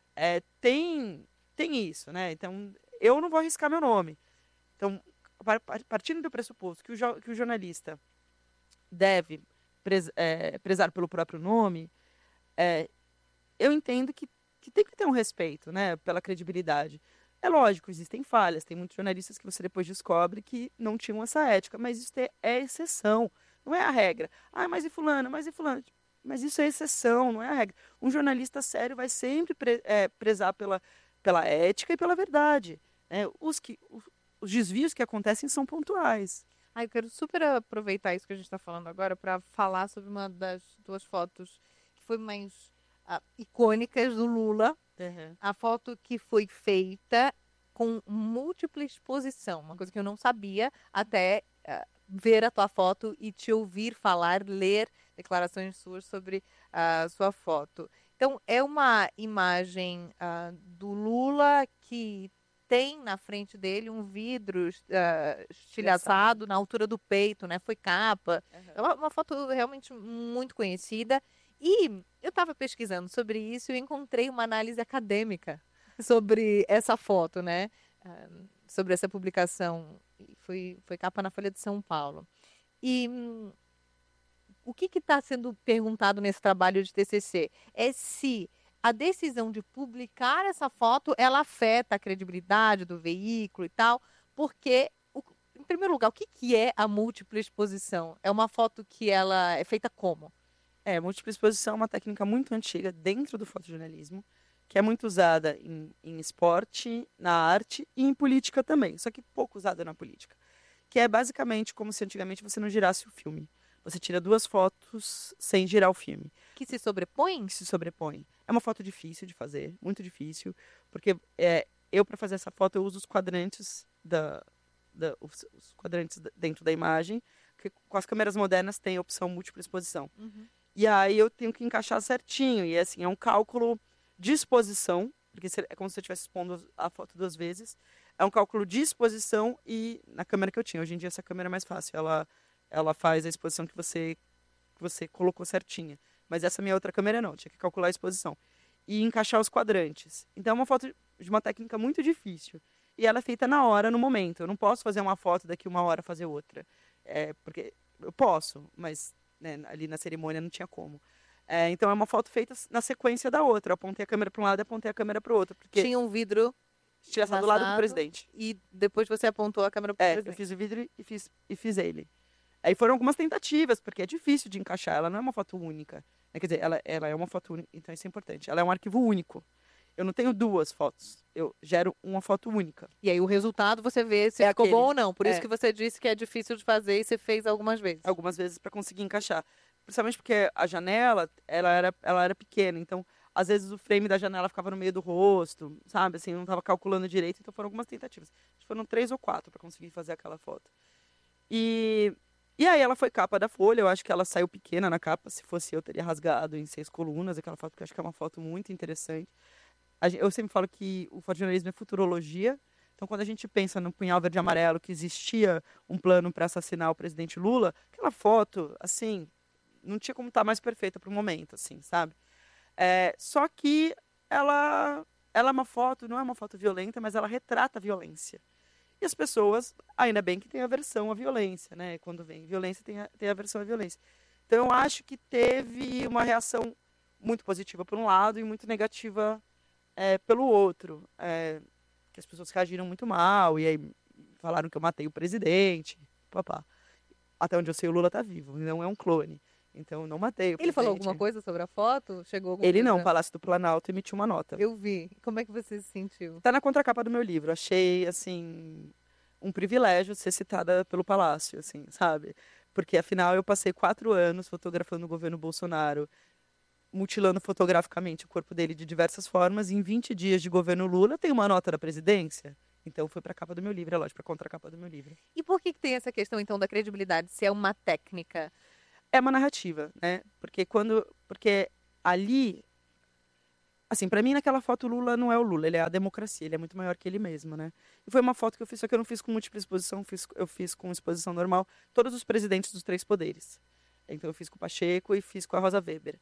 [SPEAKER 12] tem isso, né? Então, eu não vou arriscar meu nome. Então, partindo do pressuposto que o jornalista deve prezar pelo próprio nome, eu entendo que tem que ter um respeito, né, pela credibilidade. É lógico, existem falhas, tem muitos jornalistas que você depois descobre que não tinham essa ética, mas isso é exceção, não é a regra. Ah, mas e fulano, mas e fulano? Mas isso é exceção, não é a regra. Um jornalista sério vai sempre prezar pela ética e pela verdade, né? Os desvios que acontecem são pontuais.
[SPEAKER 11] Eu quero super aproveitar isso que a gente está falando agora para falar sobre uma das 2 fotos que foi mais icônicas do Lula.
[SPEAKER 12] Uhum.
[SPEAKER 11] A foto que foi feita com múltipla exposição, uma coisa que eu não sabia até ver a tua foto e te ouvir falar, ler declarações suas sobre a sua foto. Então, é uma imagem do Lula que tem na frente dele um vidro estilhaçado na altura do peito, né? Foi capa.
[SPEAKER 12] Uhum.
[SPEAKER 11] É uma foto realmente muito conhecida. E eu estava pesquisando sobre isso e encontrei uma análise acadêmica sobre essa foto, né? Sobre essa publicação. Foi capa na Folha de São Paulo. E o que está sendo perguntado nesse trabalho de TCC é se a decisão de publicar essa foto, ela afeta a credibilidade do veículo e tal, porque, em primeiro lugar, o que é a múltipla exposição? É uma foto que ela é feita como?
[SPEAKER 12] Múltipla exposição é uma técnica muito antiga dentro do fotojornalismo, que é muito usada em esporte, na arte e em política também, só que pouco usada na política. Que é basicamente como se antigamente você não girasse o filme. Você tira 2 fotos sem girar o filme.
[SPEAKER 11] Que se sobrepõem?
[SPEAKER 12] Que se sobrepõem. É uma foto difícil de fazer, muito difícil, porque eu, para fazer essa foto, eu uso os quadrantes os quadrantes dentro da imagem, que com as câmeras modernas tem a opção múltipla exposição.
[SPEAKER 11] Uhum.
[SPEAKER 12] E aí eu tenho que encaixar certinho. E assim, é um cálculo de exposição, porque é como se você estivesse expondo a foto 2 vezes. É um cálculo de exposição e na câmera que eu tinha. Hoje em dia essa câmera é mais fácil. Ela faz a exposição que você colocou certinha. Mas essa minha outra câmera não. Tinha que calcular a exposição. E encaixar os quadrantes. Então é uma foto de uma técnica muito difícil. E ela é feita na hora, no momento. Eu não posso fazer uma foto daqui 1 hora fazer outra. Porque eu posso, mas... né, ali na cerimônia não tinha como. Então é uma foto feita na sequência da outra. Eu apontei a câmera para um lado e apontei a câmera para o outro. Porque
[SPEAKER 11] tinha um vidro
[SPEAKER 12] estilhaçado do lado do presidente.
[SPEAKER 11] E depois você apontou a câmera para o presidente.
[SPEAKER 12] Eu fiz o vidro e fiz ele. Aí foram algumas tentativas, porque é difícil de encaixar. Ela não é uma foto única. Quer dizer, ela é uma foto única, então isso é importante. Ela é um arquivo único. Eu não tenho 2 fotos. Eu gero uma foto única.
[SPEAKER 11] E aí o resultado você vê se ficou bom ou não. Por isso que você disse que é difícil de fazer e você fez algumas vezes.
[SPEAKER 12] Algumas vezes para conseguir encaixar. Principalmente porque a janela, ela era pequena. Então, às vezes o frame da janela ficava no meio do rosto, sabe? Assim, eu não estava calculando direito. Então foram algumas tentativas. Foram 3 ou 4 para conseguir fazer aquela foto. E aí ela foi capa da Folha. Eu acho que ela saiu pequena na capa. Se fosse eu, teria rasgado em 6 colunas aquela foto, porque eu acho que é uma foto muito interessante. Eu sempre falo que o fotojornalismo é futurologia. Então, quando a gente pensa no Punhal Verde e Amarelo, que existia um plano para assassinar o presidente Lula, aquela foto, assim, não tinha como estar mais perfeita para o momento, assim, sabe? Só que ela é uma foto, não é uma foto violenta, mas ela retrata a violência. E as pessoas, ainda bem que tem aversão à violência, né? Quando vem violência, tem aversão à violência. Então, eu acho que teve uma reação muito positiva por um lado e muito negativa pelo outro. Que as pessoas reagiram muito mal, e aí falaram que eu matei o presidente, papá. Até onde eu sei, o Lula tá vivo, não é um clone. Então, eu não matei o presidente.
[SPEAKER 11] Ele falou alguma coisa sobre a foto? Chegou alguma
[SPEAKER 12] Ele
[SPEAKER 11] coisa?
[SPEAKER 12] não, o Palácio do Planalto emitiu uma nota.
[SPEAKER 11] Eu vi. Como é que você se sentiu?
[SPEAKER 12] Tá na contracapa do meu livro. Achei, assim, um privilégio ser citada pelo Palácio, assim, sabe? Porque, afinal, eu passei 4 anos fotografando o governo Bolsonaro, mutilando fotograficamente o corpo dele de diversas formas. Em 20 dias de governo Lula, tem uma nota da presidência. Então foi para a capa do meu livro, é lógico, para contracapa do meu livro.
[SPEAKER 11] E por que tem essa questão, então, da credibilidade? Se é uma técnica?
[SPEAKER 12] É uma narrativa, né? Porque ali, assim, para mim naquela foto o Lula não é o Lula, ele é a democracia, ele é muito maior que ele mesmo, né? E foi uma foto que eu fiz, só que eu não fiz com múltipla exposição, eu fiz com exposição normal, todos os presidentes dos 3 poderes. Então eu fiz com o Pacheco e fiz com a Rosa Weber.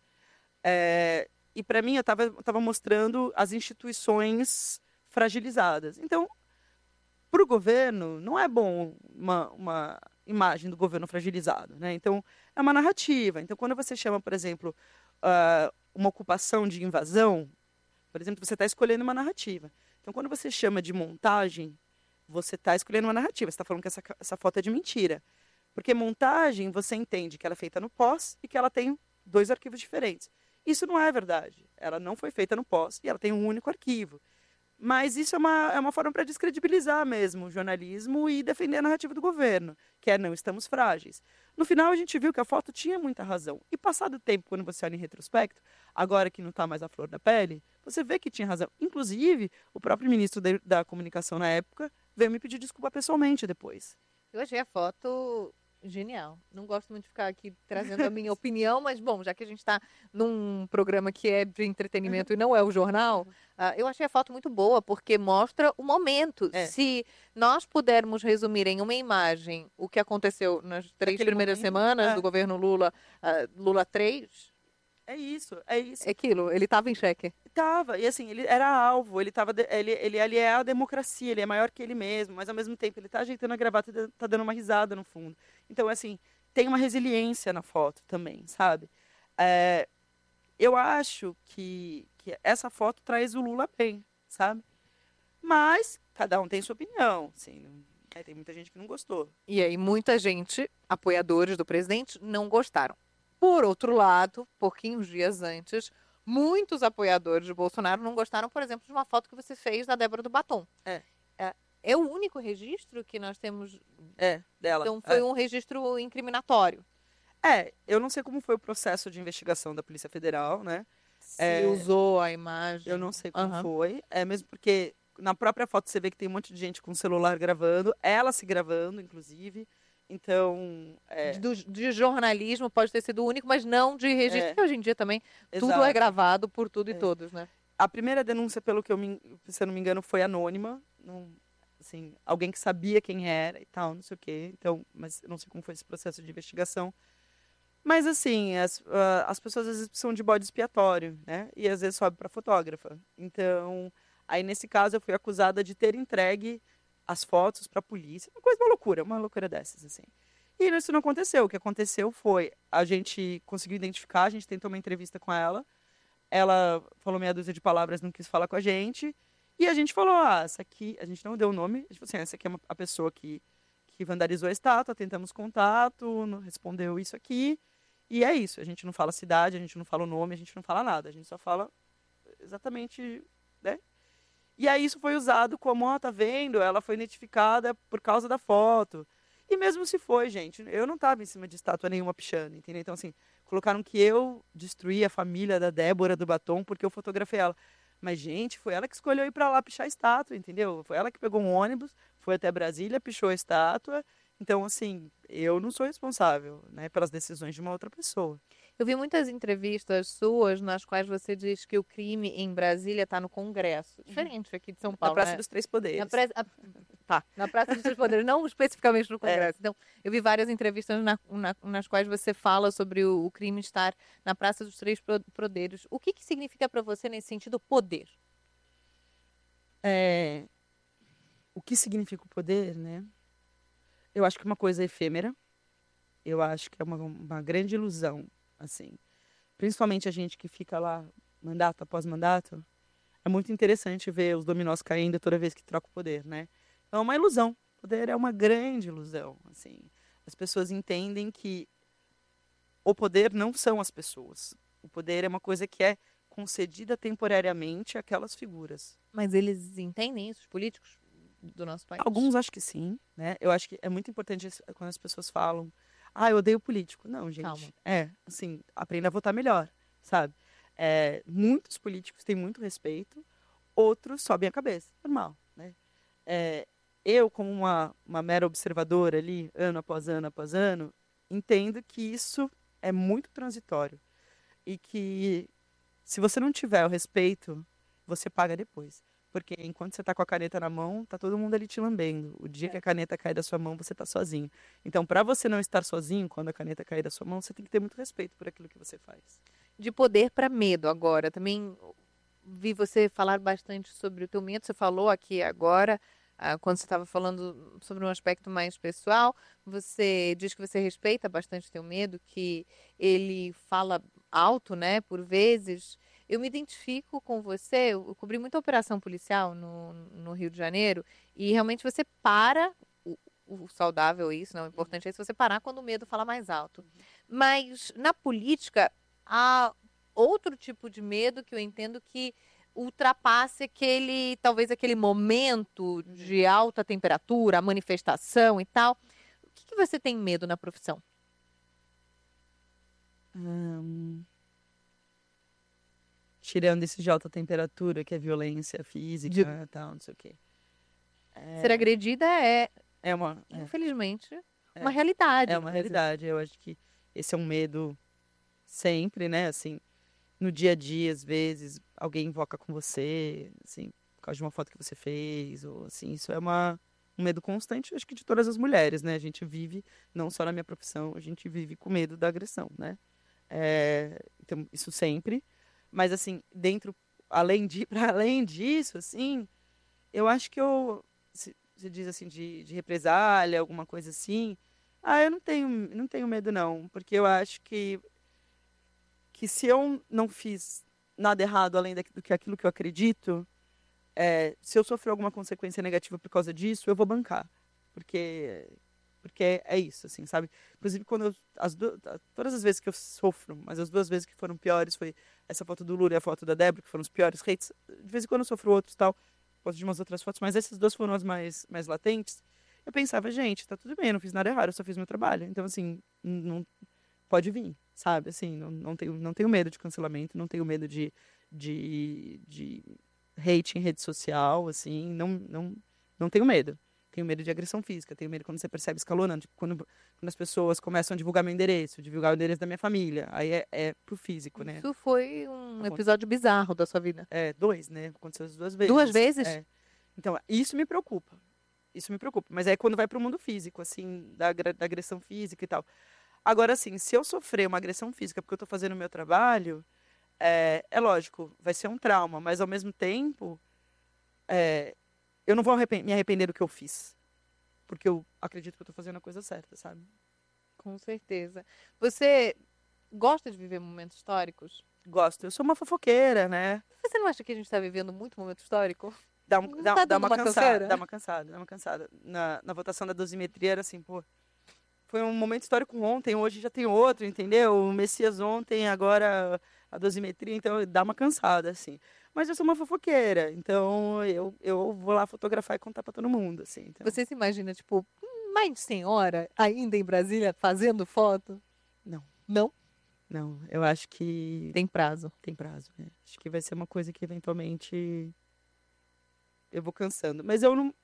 [SPEAKER 12] E para mim eu estava mostrando as instituições fragilizadas. Então, para o governo, não é bom uma imagem do governo fragilizado, né? Então, é uma narrativa. Então, quando você chama, por exemplo, uma ocupação de invasão, por exemplo, você está escolhendo uma narrativa. Então, quando você chama de montagem, você está escolhendo uma narrativa. Você está falando que essa foto é de mentira. Porque montagem, você entende que ela é feita no pós e que ela tem 2 arquivos diferentes. Isso não é verdade. Ela não foi feita no pós e ela tem um único arquivo. Mas isso é uma forma para descredibilizar mesmo o jornalismo e defender a narrativa do governo, que é não estamos frágeis. No final, a gente viu que a foto tinha muita razão. E passado o tempo, quando você olha em retrospecto, agora que não está mais a flor da pele, você vê que tinha razão. Inclusive, o próprio ministro da comunicação na época veio me pedir desculpa pessoalmente depois.
[SPEAKER 11] Eu achei a foto genial. Não gosto muito de ficar aqui trazendo a minha opinião, mas, bom, já que a gente está num programa que é de entretenimento e não é o jornal, eu achei a foto muito boa, porque mostra o momento. Se nós pudermos resumir em uma imagem o que aconteceu nas 3 primeiras semanas do governo Lula, Lula 3...
[SPEAKER 12] É isso, é isso.
[SPEAKER 11] É aquilo, ele estava em xeque.
[SPEAKER 12] Tava, e assim, ele era alvo, ele ali é a democracia, ele é maior que ele mesmo, mas ao mesmo tempo ele tá ajeitando a gravata e tá dando uma risada no fundo. Então, assim, tem uma resiliência na foto também, sabe? Eu acho que essa foto traz o Lula bem, sabe? Mas cada um tem sua opinião, assim, tem muita gente que não gostou.
[SPEAKER 11] E aí, muita gente, apoiadores do presidente, não gostaram. Por outro lado, pouquinhos dias antes, muitos apoiadores de Bolsonaro não gostaram, por exemplo, de uma foto que você fez da Débora do Batom. É o único registro que nós temos
[SPEAKER 12] dela.
[SPEAKER 11] Então foi um registro incriminatório.
[SPEAKER 12] Eu não sei como foi o processo de investigação da Polícia Federal, né?
[SPEAKER 11] Se usou a imagem.
[SPEAKER 12] Eu não sei como foi. Mesmo porque na própria foto você vê que tem um monte de gente com o celular gravando, ela se gravando, inclusive. Então,
[SPEAKER 11] de jornalismo pode ter sido o único, mas não de registro, porque hoje em dia também tudo é gravado por tudo e todos, né?
[SPEAKER 12] A primeira denúncia, pelo que se eu não me engano, foi anônima. Não, assim, alguém que sabia quem era e tal, não sei o quê. Então, mas eu não sei como foi esse processo de investigação. Mas, assim, as pessoas às vezes precisam de bode expiatório, né? E às vezes sobe para fotógrafa. Então, aí nesse caso eu fui acusada de ter entregue as fotos para a polícia, uma loucura dessas, assim. E isso não aconteceu. O que aconteceu foi, a gente conseguiu identificar, a gente tentou uma entrevista com ela falou meia dúzia de palavras, não quis falar com a gente, e a gente falou, essa aqui, a gente não deu o nome, a gente falou assim, essa aqui é a pessoa que vandalizou a estátua, tentamos contato, não respondeu isso aqui, e é isso, a gente não fala cidade, a gente não fala o nome, a gente não fala nada, a gente só fala exatamente, né? E aí isso foi usado como, tá vendo? Ela foi identificada por causa da foto. E mesmo se foi, gente, eu não estava em cima de estátua nenhuma pichando, entendeu? Então, assim, colocaram que eu destruí a família da Débora do Batom porque eu fotografei ela. Mas, gente, foi ela que escolheu ir para lá pichar a estátua, entendeu? Foi ela que pegou um ônibus, foi até Brasília, pichou a estátua. Então, assim, eu não sou responsável, né, pelas decisões de uma outra pessoa.
[SPEAKER 11] Eu vi muitas entrevistas suas nas quais você diz que o crime em Brasília está no Congresso. Diferente aqui de São Paulo,
[SPEAKER 12] Na Praça
[SPEAKER 11] né?
[SPEAKER 12] dos Três Poderes.
[SPEAKER 11] Na Praça dos Três Poderes, não especificamente no Congresso. Então, eu vi várias entrevistas nas quais você fala sobre o crime estar na Praça dos Três Poderes. O que significa para você, nesse sentido, poder?
[SPEAKER 12] O que significa o poder, né? Eu acho que é uma coisa efêmera. Eu acho que é uma grande ilusão, assim. Principalmente a gente que fica lá mandato após mandato. É muito interessante ver os dominós caindo toda vez que troca o poder, né? Então é uma ilusão. O poder é uma grande ilusão, assim. As pessoas entendem que o poder não são as pessoas. O poder é uma coisa que é concedida temporariamente àquelas figuras.
[SPEAKER 11] Mas eles entendem isso, os políticos do nosso país?
[SPEAKER 12] Alguns acho que sim, né? Eu acho que é muito importante quando as pessoas falam, eu odeio político. Não, gente.
[SPEAKER 11] Calma.
[SPEAKER 12] Assim, aprenda a votar melhor, sabe? Muitos políticos têm muito respeito, outros sobem a cabeça, normal, né? Eu, como uma mera observadora ali, ano após ano, entendo que isso é muito transitório e que se você não tiver o respeito, você paga depois. Porque enquanto você está com a caneta na mão, tá todo mundo ali te lambendo. O dia que a caneta cai da sua mão, você está sozinho. Então, para você não estar sozinho quando a caneta cair da sua mão, você tem que ter muito respeito por aquilo que você faz.
[SPEAKER 11] De poder para medo agora. Também vi você falar bastante sobre o teu medo. Você falou aqui agora, quando você estava falando sobre um aspecto mais pessoal, você diz que você respeita bastante o teu medo, que ele fala alto, né, por vezes. Eu me identifico com você, eu cobri muita operação policial no Rio de Janeiro, e realmente você para, o saudável é isso, não, o importante é isso, você parar quando o medo fala mais alto. Mas na política, há outro tipo de medo que eu entendo que ultrapasse talvez aquele momento de alta temperatura, a manifestação e tal. O que você tem medo na profissão?
[SPEAKER 12] Tirando esse de alta temperatura, que é violência física e tal, não sei o quê.
[SPEAKER 11] Ser agredida infelizmente, uma realidade.
[SPEAKER 12] É uma realidade. Eu acho que esse é um medo sempre, né? Assim, no dia a dia, às vezes, alguém invoca com você, assim, por causa de uma foto que você fez, ou assim, isso é um medo constante, acho que de todas as mulheres, né? A gente vive, não só na minha profissão, a gente vive com medo da agressão, né? Então, isso sempre. Mas, assim, para além disso, assim, eu acho que se diz assim, de represália, alguma coisa assim, eu não tenho medo, não. Porque eu acho que se eu não fiz nada errado além do que aquilo que eu acredito, se eu sofrer alguma consequência negativa por causa disso, eu vou bancar. Porque é isso, assim, sabe? Inclusive, todas as vezes que eu sofro, mas as 2 vezes que foram piores foi essa foto do Lula e a foto da Débora, que foram os piores hates. De vez em quando eu sofro outros tal, por causa de umas outras fotos, mas essas 2 foram as mais latentes. Eu pensava, gente, tá tudo bem, eu não fiz nada errado, eu só fiz meu trabalho. Então, assim, não pode vir, sabe? Assim, não tenho medo de cancelamento, não tenho medo de hate em rede social, assim, não tenho medo. Tenho medo de agressão física, tenho medo quando você percebe escalonando, tipo, quando as pessoas começam a divulgar meu endereço, divulgar o endereço da minha família, aí é pro físico, né?
[SPEAKER 11] Isso foi um episódio bizarro da sua vida.
[SPEAKER 12] 2, né? Aconteceu as 2 vezes.
[SPEAKER 11] 2 vezes?
[SPEAKER 12] Então, isso me preocupa. Mas aí quando vai pro mundo físico, assim, da agressão física e tal. Agora, assim, se eu sofrer uma agressão física porque eu tô fazendo o meu trabalho, é lógico, vai ser um trauma, mas ao mesmo tempo, eu não vou me arrepender do que eu fiz. Porque eu acredito que eu tô fazendo a coisa certa, sabe?
[SPEAKER 11] Com certeza. Você gosta de viver momentos históricos?
[SPEAKER 12] Gosto. Eu sou uma fofoqueira, né?
[SPEAKER 11] Você não acha que a gente tá vivendo muito momento histórico?
[SPEAKER 12] Dá
[SPEAKER 11] dando
[SPEAKER 12] uma
[SPEAKER 11] uma canseira?
[SPEAKER 12] Dá uma cansada. Na votação da dosimetria era assim, pô, foi um momento histórico ontem, hoje já tem outro, entendeu? O Messias ontem, agora a dosimetria, então dá uma cansada, assim. Mas eu sou uma fofoqueira, então eu vou lá fotografar e contar pra todo mundo, assim. Então...
[SPEAKER 11] Você se imagina, tipo, mais de 100 horas ainda em Brasília fazendo foto?
[SPEAKER 12] Não.
[SPEAKER 11] Não?
[SPEAKER 12] Não, eu acho que...
[SPEAKER 11] Tem prazo.
[SPEAKER 12] Tem prazo, né? Acho que vai ser uma coisa que eventualmente eu vou cansando. Mas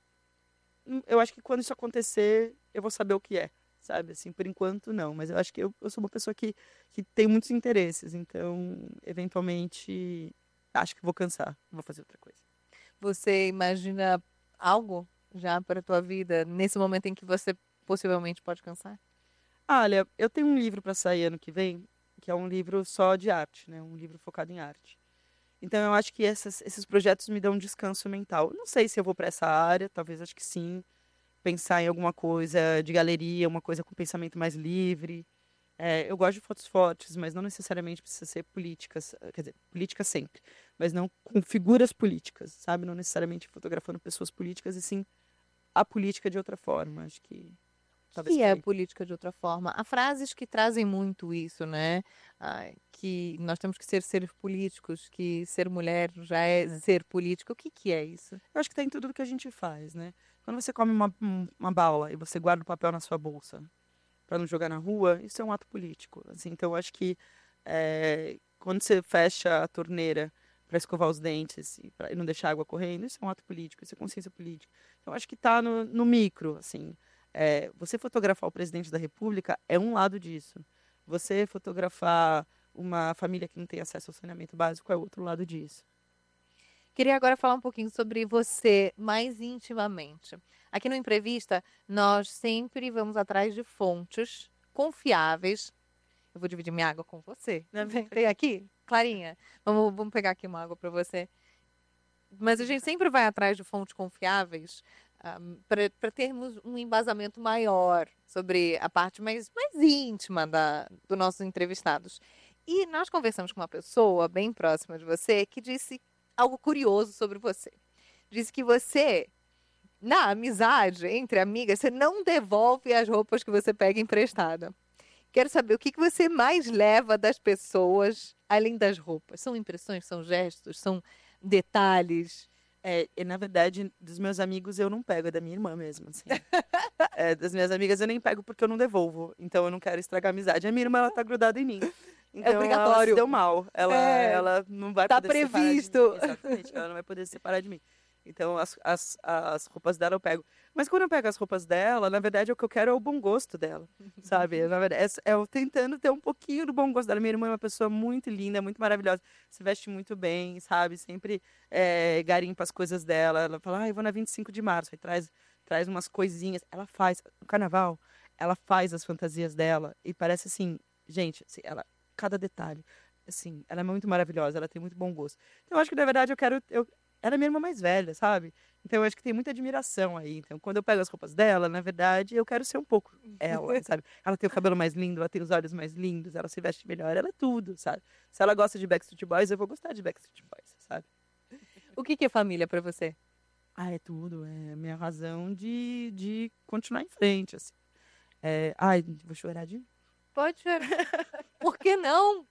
[SPEAKER 12] eu acho que quando isso acontecer, eu vou saber o que é, sabe? Assim, por enquanto, não. Mas eu acho que eu sou uma pessoa que tem muitos interesses. Então, eventualmente, acho que vou cansar. Vou fazer outra coisa.
[SPEAKER 11] Você imagina algo já para a tua vida, nesse momento em que você possivelmente pode cansar?
[SPEAKER 12] Olha, eu tenho um livro para sair ano que vem, que é um livro só de arte, né? Um livro focado em arte. Então, eu acho que esses projetos me dão um descanso mental. Não sei se eu vou para essa área, talvez acho que sim. Pensar em alguma coisa de galeria, uma coisa com pensamento mais livre. Eu gosto de fotos fortes, mas não necessariamente precisa ser políticas. Quer dizer, políticas sempre. Mas não com figuras políticas, sabe? Não necessariamente fotografando pessoas políticas, e sim a política de outra forma. Acho que...
[SPEAKER 11] O que é política de outra forma? Há frases que trazem muito isso, né? Que nós temos que ser seres políticos, que ser mulher já é ser política. O que é isso?
[SPEAKER 12] Eu acho que está em tudo que a gente faz, né? Quando você come uma bala e você guarda o papel na sua bolsa para não jogar na rua, isso é um ato político. Assim, então, eu acho que quando você fecha a torneira para escovar os dentes e para não deixar a água correndo, isso é um ato político, isso é consciência política. Então, acho que está no micro, assim. Você fotografar o presidente da República é um lado disso. Você fotografar uma família que não tem acesso ao saneamento básico é outro lado disso.
[SPEAKER 11] Queria agora falar um pouquinho sobre você mais intimamente. Aqui no Imprevista, nós sempre vamos atrás de fontes confiáveis. Eu vou dividir minha água com você. Tem aqui? Clarinha, vamos pegar aqui uma água para você. Mas a gente sempre vai atrás de fontes confiáveis para termos um embasamento maior sobre a parte mais íntima dos nossos entrevistados. E nós conversamos com uma pessoa bem próxima de você que disse algo curioso sobre você. Disse que você, na amizade entre amigas, você não devolve as roupas que você pega emprestada. Quero saber o que você mais leva das pessoas, além das roupas. São impressões, são gestos, são detalhes?
[SPEAKER 12] Na verdade, dos meus amigos eu não pego, é da minha irmã mesmo. Assim. Das minhas amigas eu nem pego porque eu não devolvo. Então eu não quero estragar a amizade. A minha irmã, ela tá grudada em mim. Então,
[SPEAKER 11] é obrigatório.
[SPEAKER 12] Ela se deu mal. Ela não vai poder
[SPEAKER 11] previsto.
[SPEAKER 12] separar de mim. Exatamente, ela não vai poder se separar de mim. Então, as roupas dela eu pego. Mas quando eu pego as roupas dela, na verdade, o que eu quero é o bom gosto dela, sabe? Na verdade, eu tentando ter um pouquinho do bom gosto dela. Minha irmã é uma pessoa muito linda, muito maravilhosa. Se veste muito bem, sabe? Sempre garimpa as coisas dela. Ela fala, eu vou na 25 de março. Aí traz umas coisinhas. Ela faz, no carnaval, ela faz as fantasias dela. E parece assim, gente, assim, cada detalhe. Assim, ela é muito maravilhosa, ela tem muito bom gosto. Então, eu acho que, na verdade, ela é minha irmã mais velha, sabe? Então, eu acho que tem muita admiração aí. Então, quando eu pego as roupas dela, na verdade, eu quero ser um pouco ela, sabe? Ela tem o cabelo mais lindo, ela tem os olhos mais lindos, ela se veste melhor, ela é tudo, sabe? Se ela gosta de Backstreet Boys, eu vou gostar de Backstreet Boys, sabe?
[SPEAKER 11] O que é família pra você?
[SPEAKER 12] É tudo. É a minha razão de continuar em frente, assim. Vou chorar de...
[SPEAKER 11] Pode chorar. Por que não?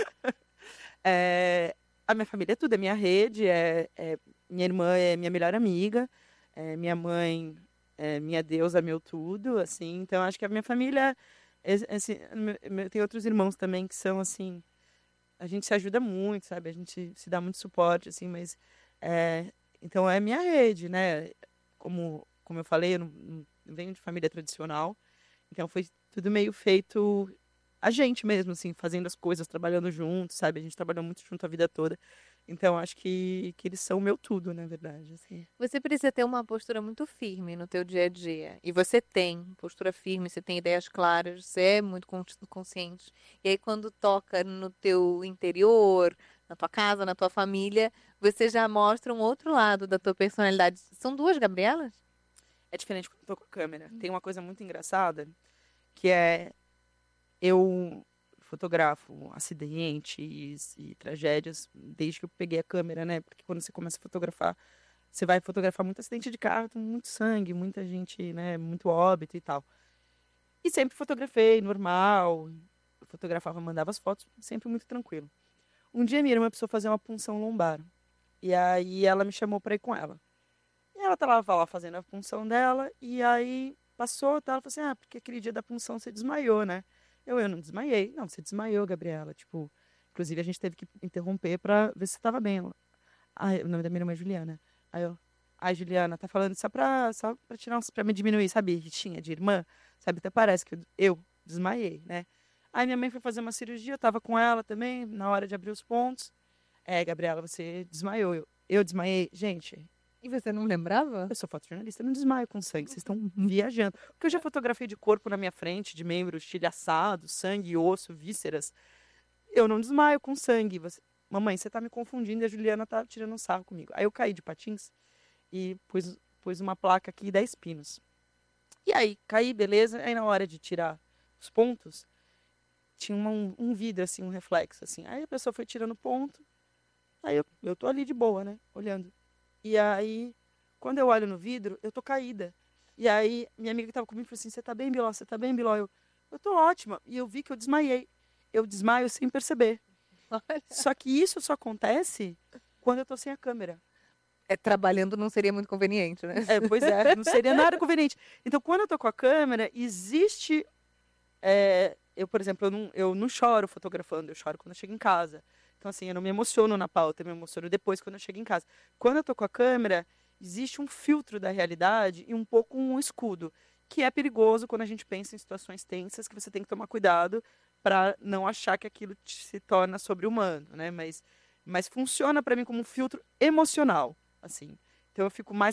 [SPEAKER 12] A minha família é tudo, é minha rede, minha irmã é minha melhor amiga, minha mãe é minha deusa, meu tudo, assim. Então, acho que a minha família, assim, tem outros irmãos também que são, assim, a gente se ajuda muito, sabe? A gente se dá muito suporte, assim, mas, então, é minha rede, né? Como eu falei, eu não venho de família tradicional, então foi tudo meio feito... a gente mesmo, assim, fazendo as coisas, trabalhando juntos, sabe? A gente trabalhou muito junto a vida toda. Então, acho que eles são o meu tudo, na verdade. Assim.
[SPEAKER 11] Você precisa ter uma postura muito firme no teu dia a dia. E você tem postura firme, você tem ideias claras, você é muito consciente. E aí, quando toca no teu interior, na tua casa, na tua família, você já mostra um outro lado da tua personalidade. São duas Gabrielas?
[SPEAKER 12] É diferente quando eu tô com a câmera. Tem uma coisa muito engraçada, que eu fotografo acidentes e tragédias desde que eu peguei a câmera, né? Porque quando você começa a fotografar, você vai fotografar muito acidente de carro, muito sangue, muita gente, né? Muito óbito e tal. E sempre fotografei, normal. Eu fotografava, mandava as fotos, sempre muito tranquilo. Um dia minha irmã precisou fazer uma punção lombar. E aí ela me chamou para ir com ela. E ela tava lá fazendo a punção dela, e aí passou, ela falou assim, porque aquele dia da punção você desmaiou, né? Eu não desmaiei. Não, você desmaiou, Gabriela. Tipo, inclusive a gente teve que interromper pra ver se você tava bem. O nome da minha irmã é Juliana. Aí eu, Juliana, tá falando só pra tirar pra me diminuir, sabe? Ritinha de irmã, sabe? Até parece que eu desmaiei, né? Aí minha mãe foi fazer uma cirurgia, eu tava com ela também, na hora de abrir os pontos. Gabriela, você desmaiou. Eu desmaiei. Gente...
[SPEAKER 11] E você não lembrava?
[SPEAKER 12] Eu sou fotojornalista, eu não desmaio com sangue, vocês estão viajando. Porque eu já fotografei de corpo na minha frente, de membro estilhaçado, sangue, osso, vísceras. Eu não desmaio com sangue. Mamãe, você tá me confundindo e a Juliana tá tirando um sarro comigo. Aí eu caí de patins e pus uma placa aqui 10 pinos. E aí, caí, beleza. Aí na hora de tirar os pontos, tinha um vidro, assim, um reflexo, assim. Aí a pessoa foi tirando ponto. Aí eu tô ali de boa, né, olhando. E aí, quando eu olho no vidro, eu tô caída. E aí, minha amiga que tava comigo falou assim, você tá bem, Biló? Você tá bem, Biló? Eu tô ótima. E eu vi que eu desmaiei. Eu desmaio sem perceber.
[SPEAKER 11] Olha.
[SPEAKER 12] Só que isso só acontece quando eu tô sem a câmera.
[SPEAKER 11] Trabalhando não seria muito conveniente, né?
[SPEAKER 12] Pois é, não seria nada conveniente. Então, quando eu tô com a câmera, existe... eu, por exemplo, eu não choro fotografando, eu choro quando eu chego em casa. Então, assim, eu não me emociono na pauta, eu me emociono depois, quando eu chego em casa. Quando eu tô com a câmera, existe um filtro da realidade e um pouco um escudo, que é perigoso quando a gente pensa em situações tensas, que você tem que tomar cuidado para não achar que aquilo se torna sobre-humano, né? Mas funciona para mim como um filtro emocional, assim. Então eu fico mais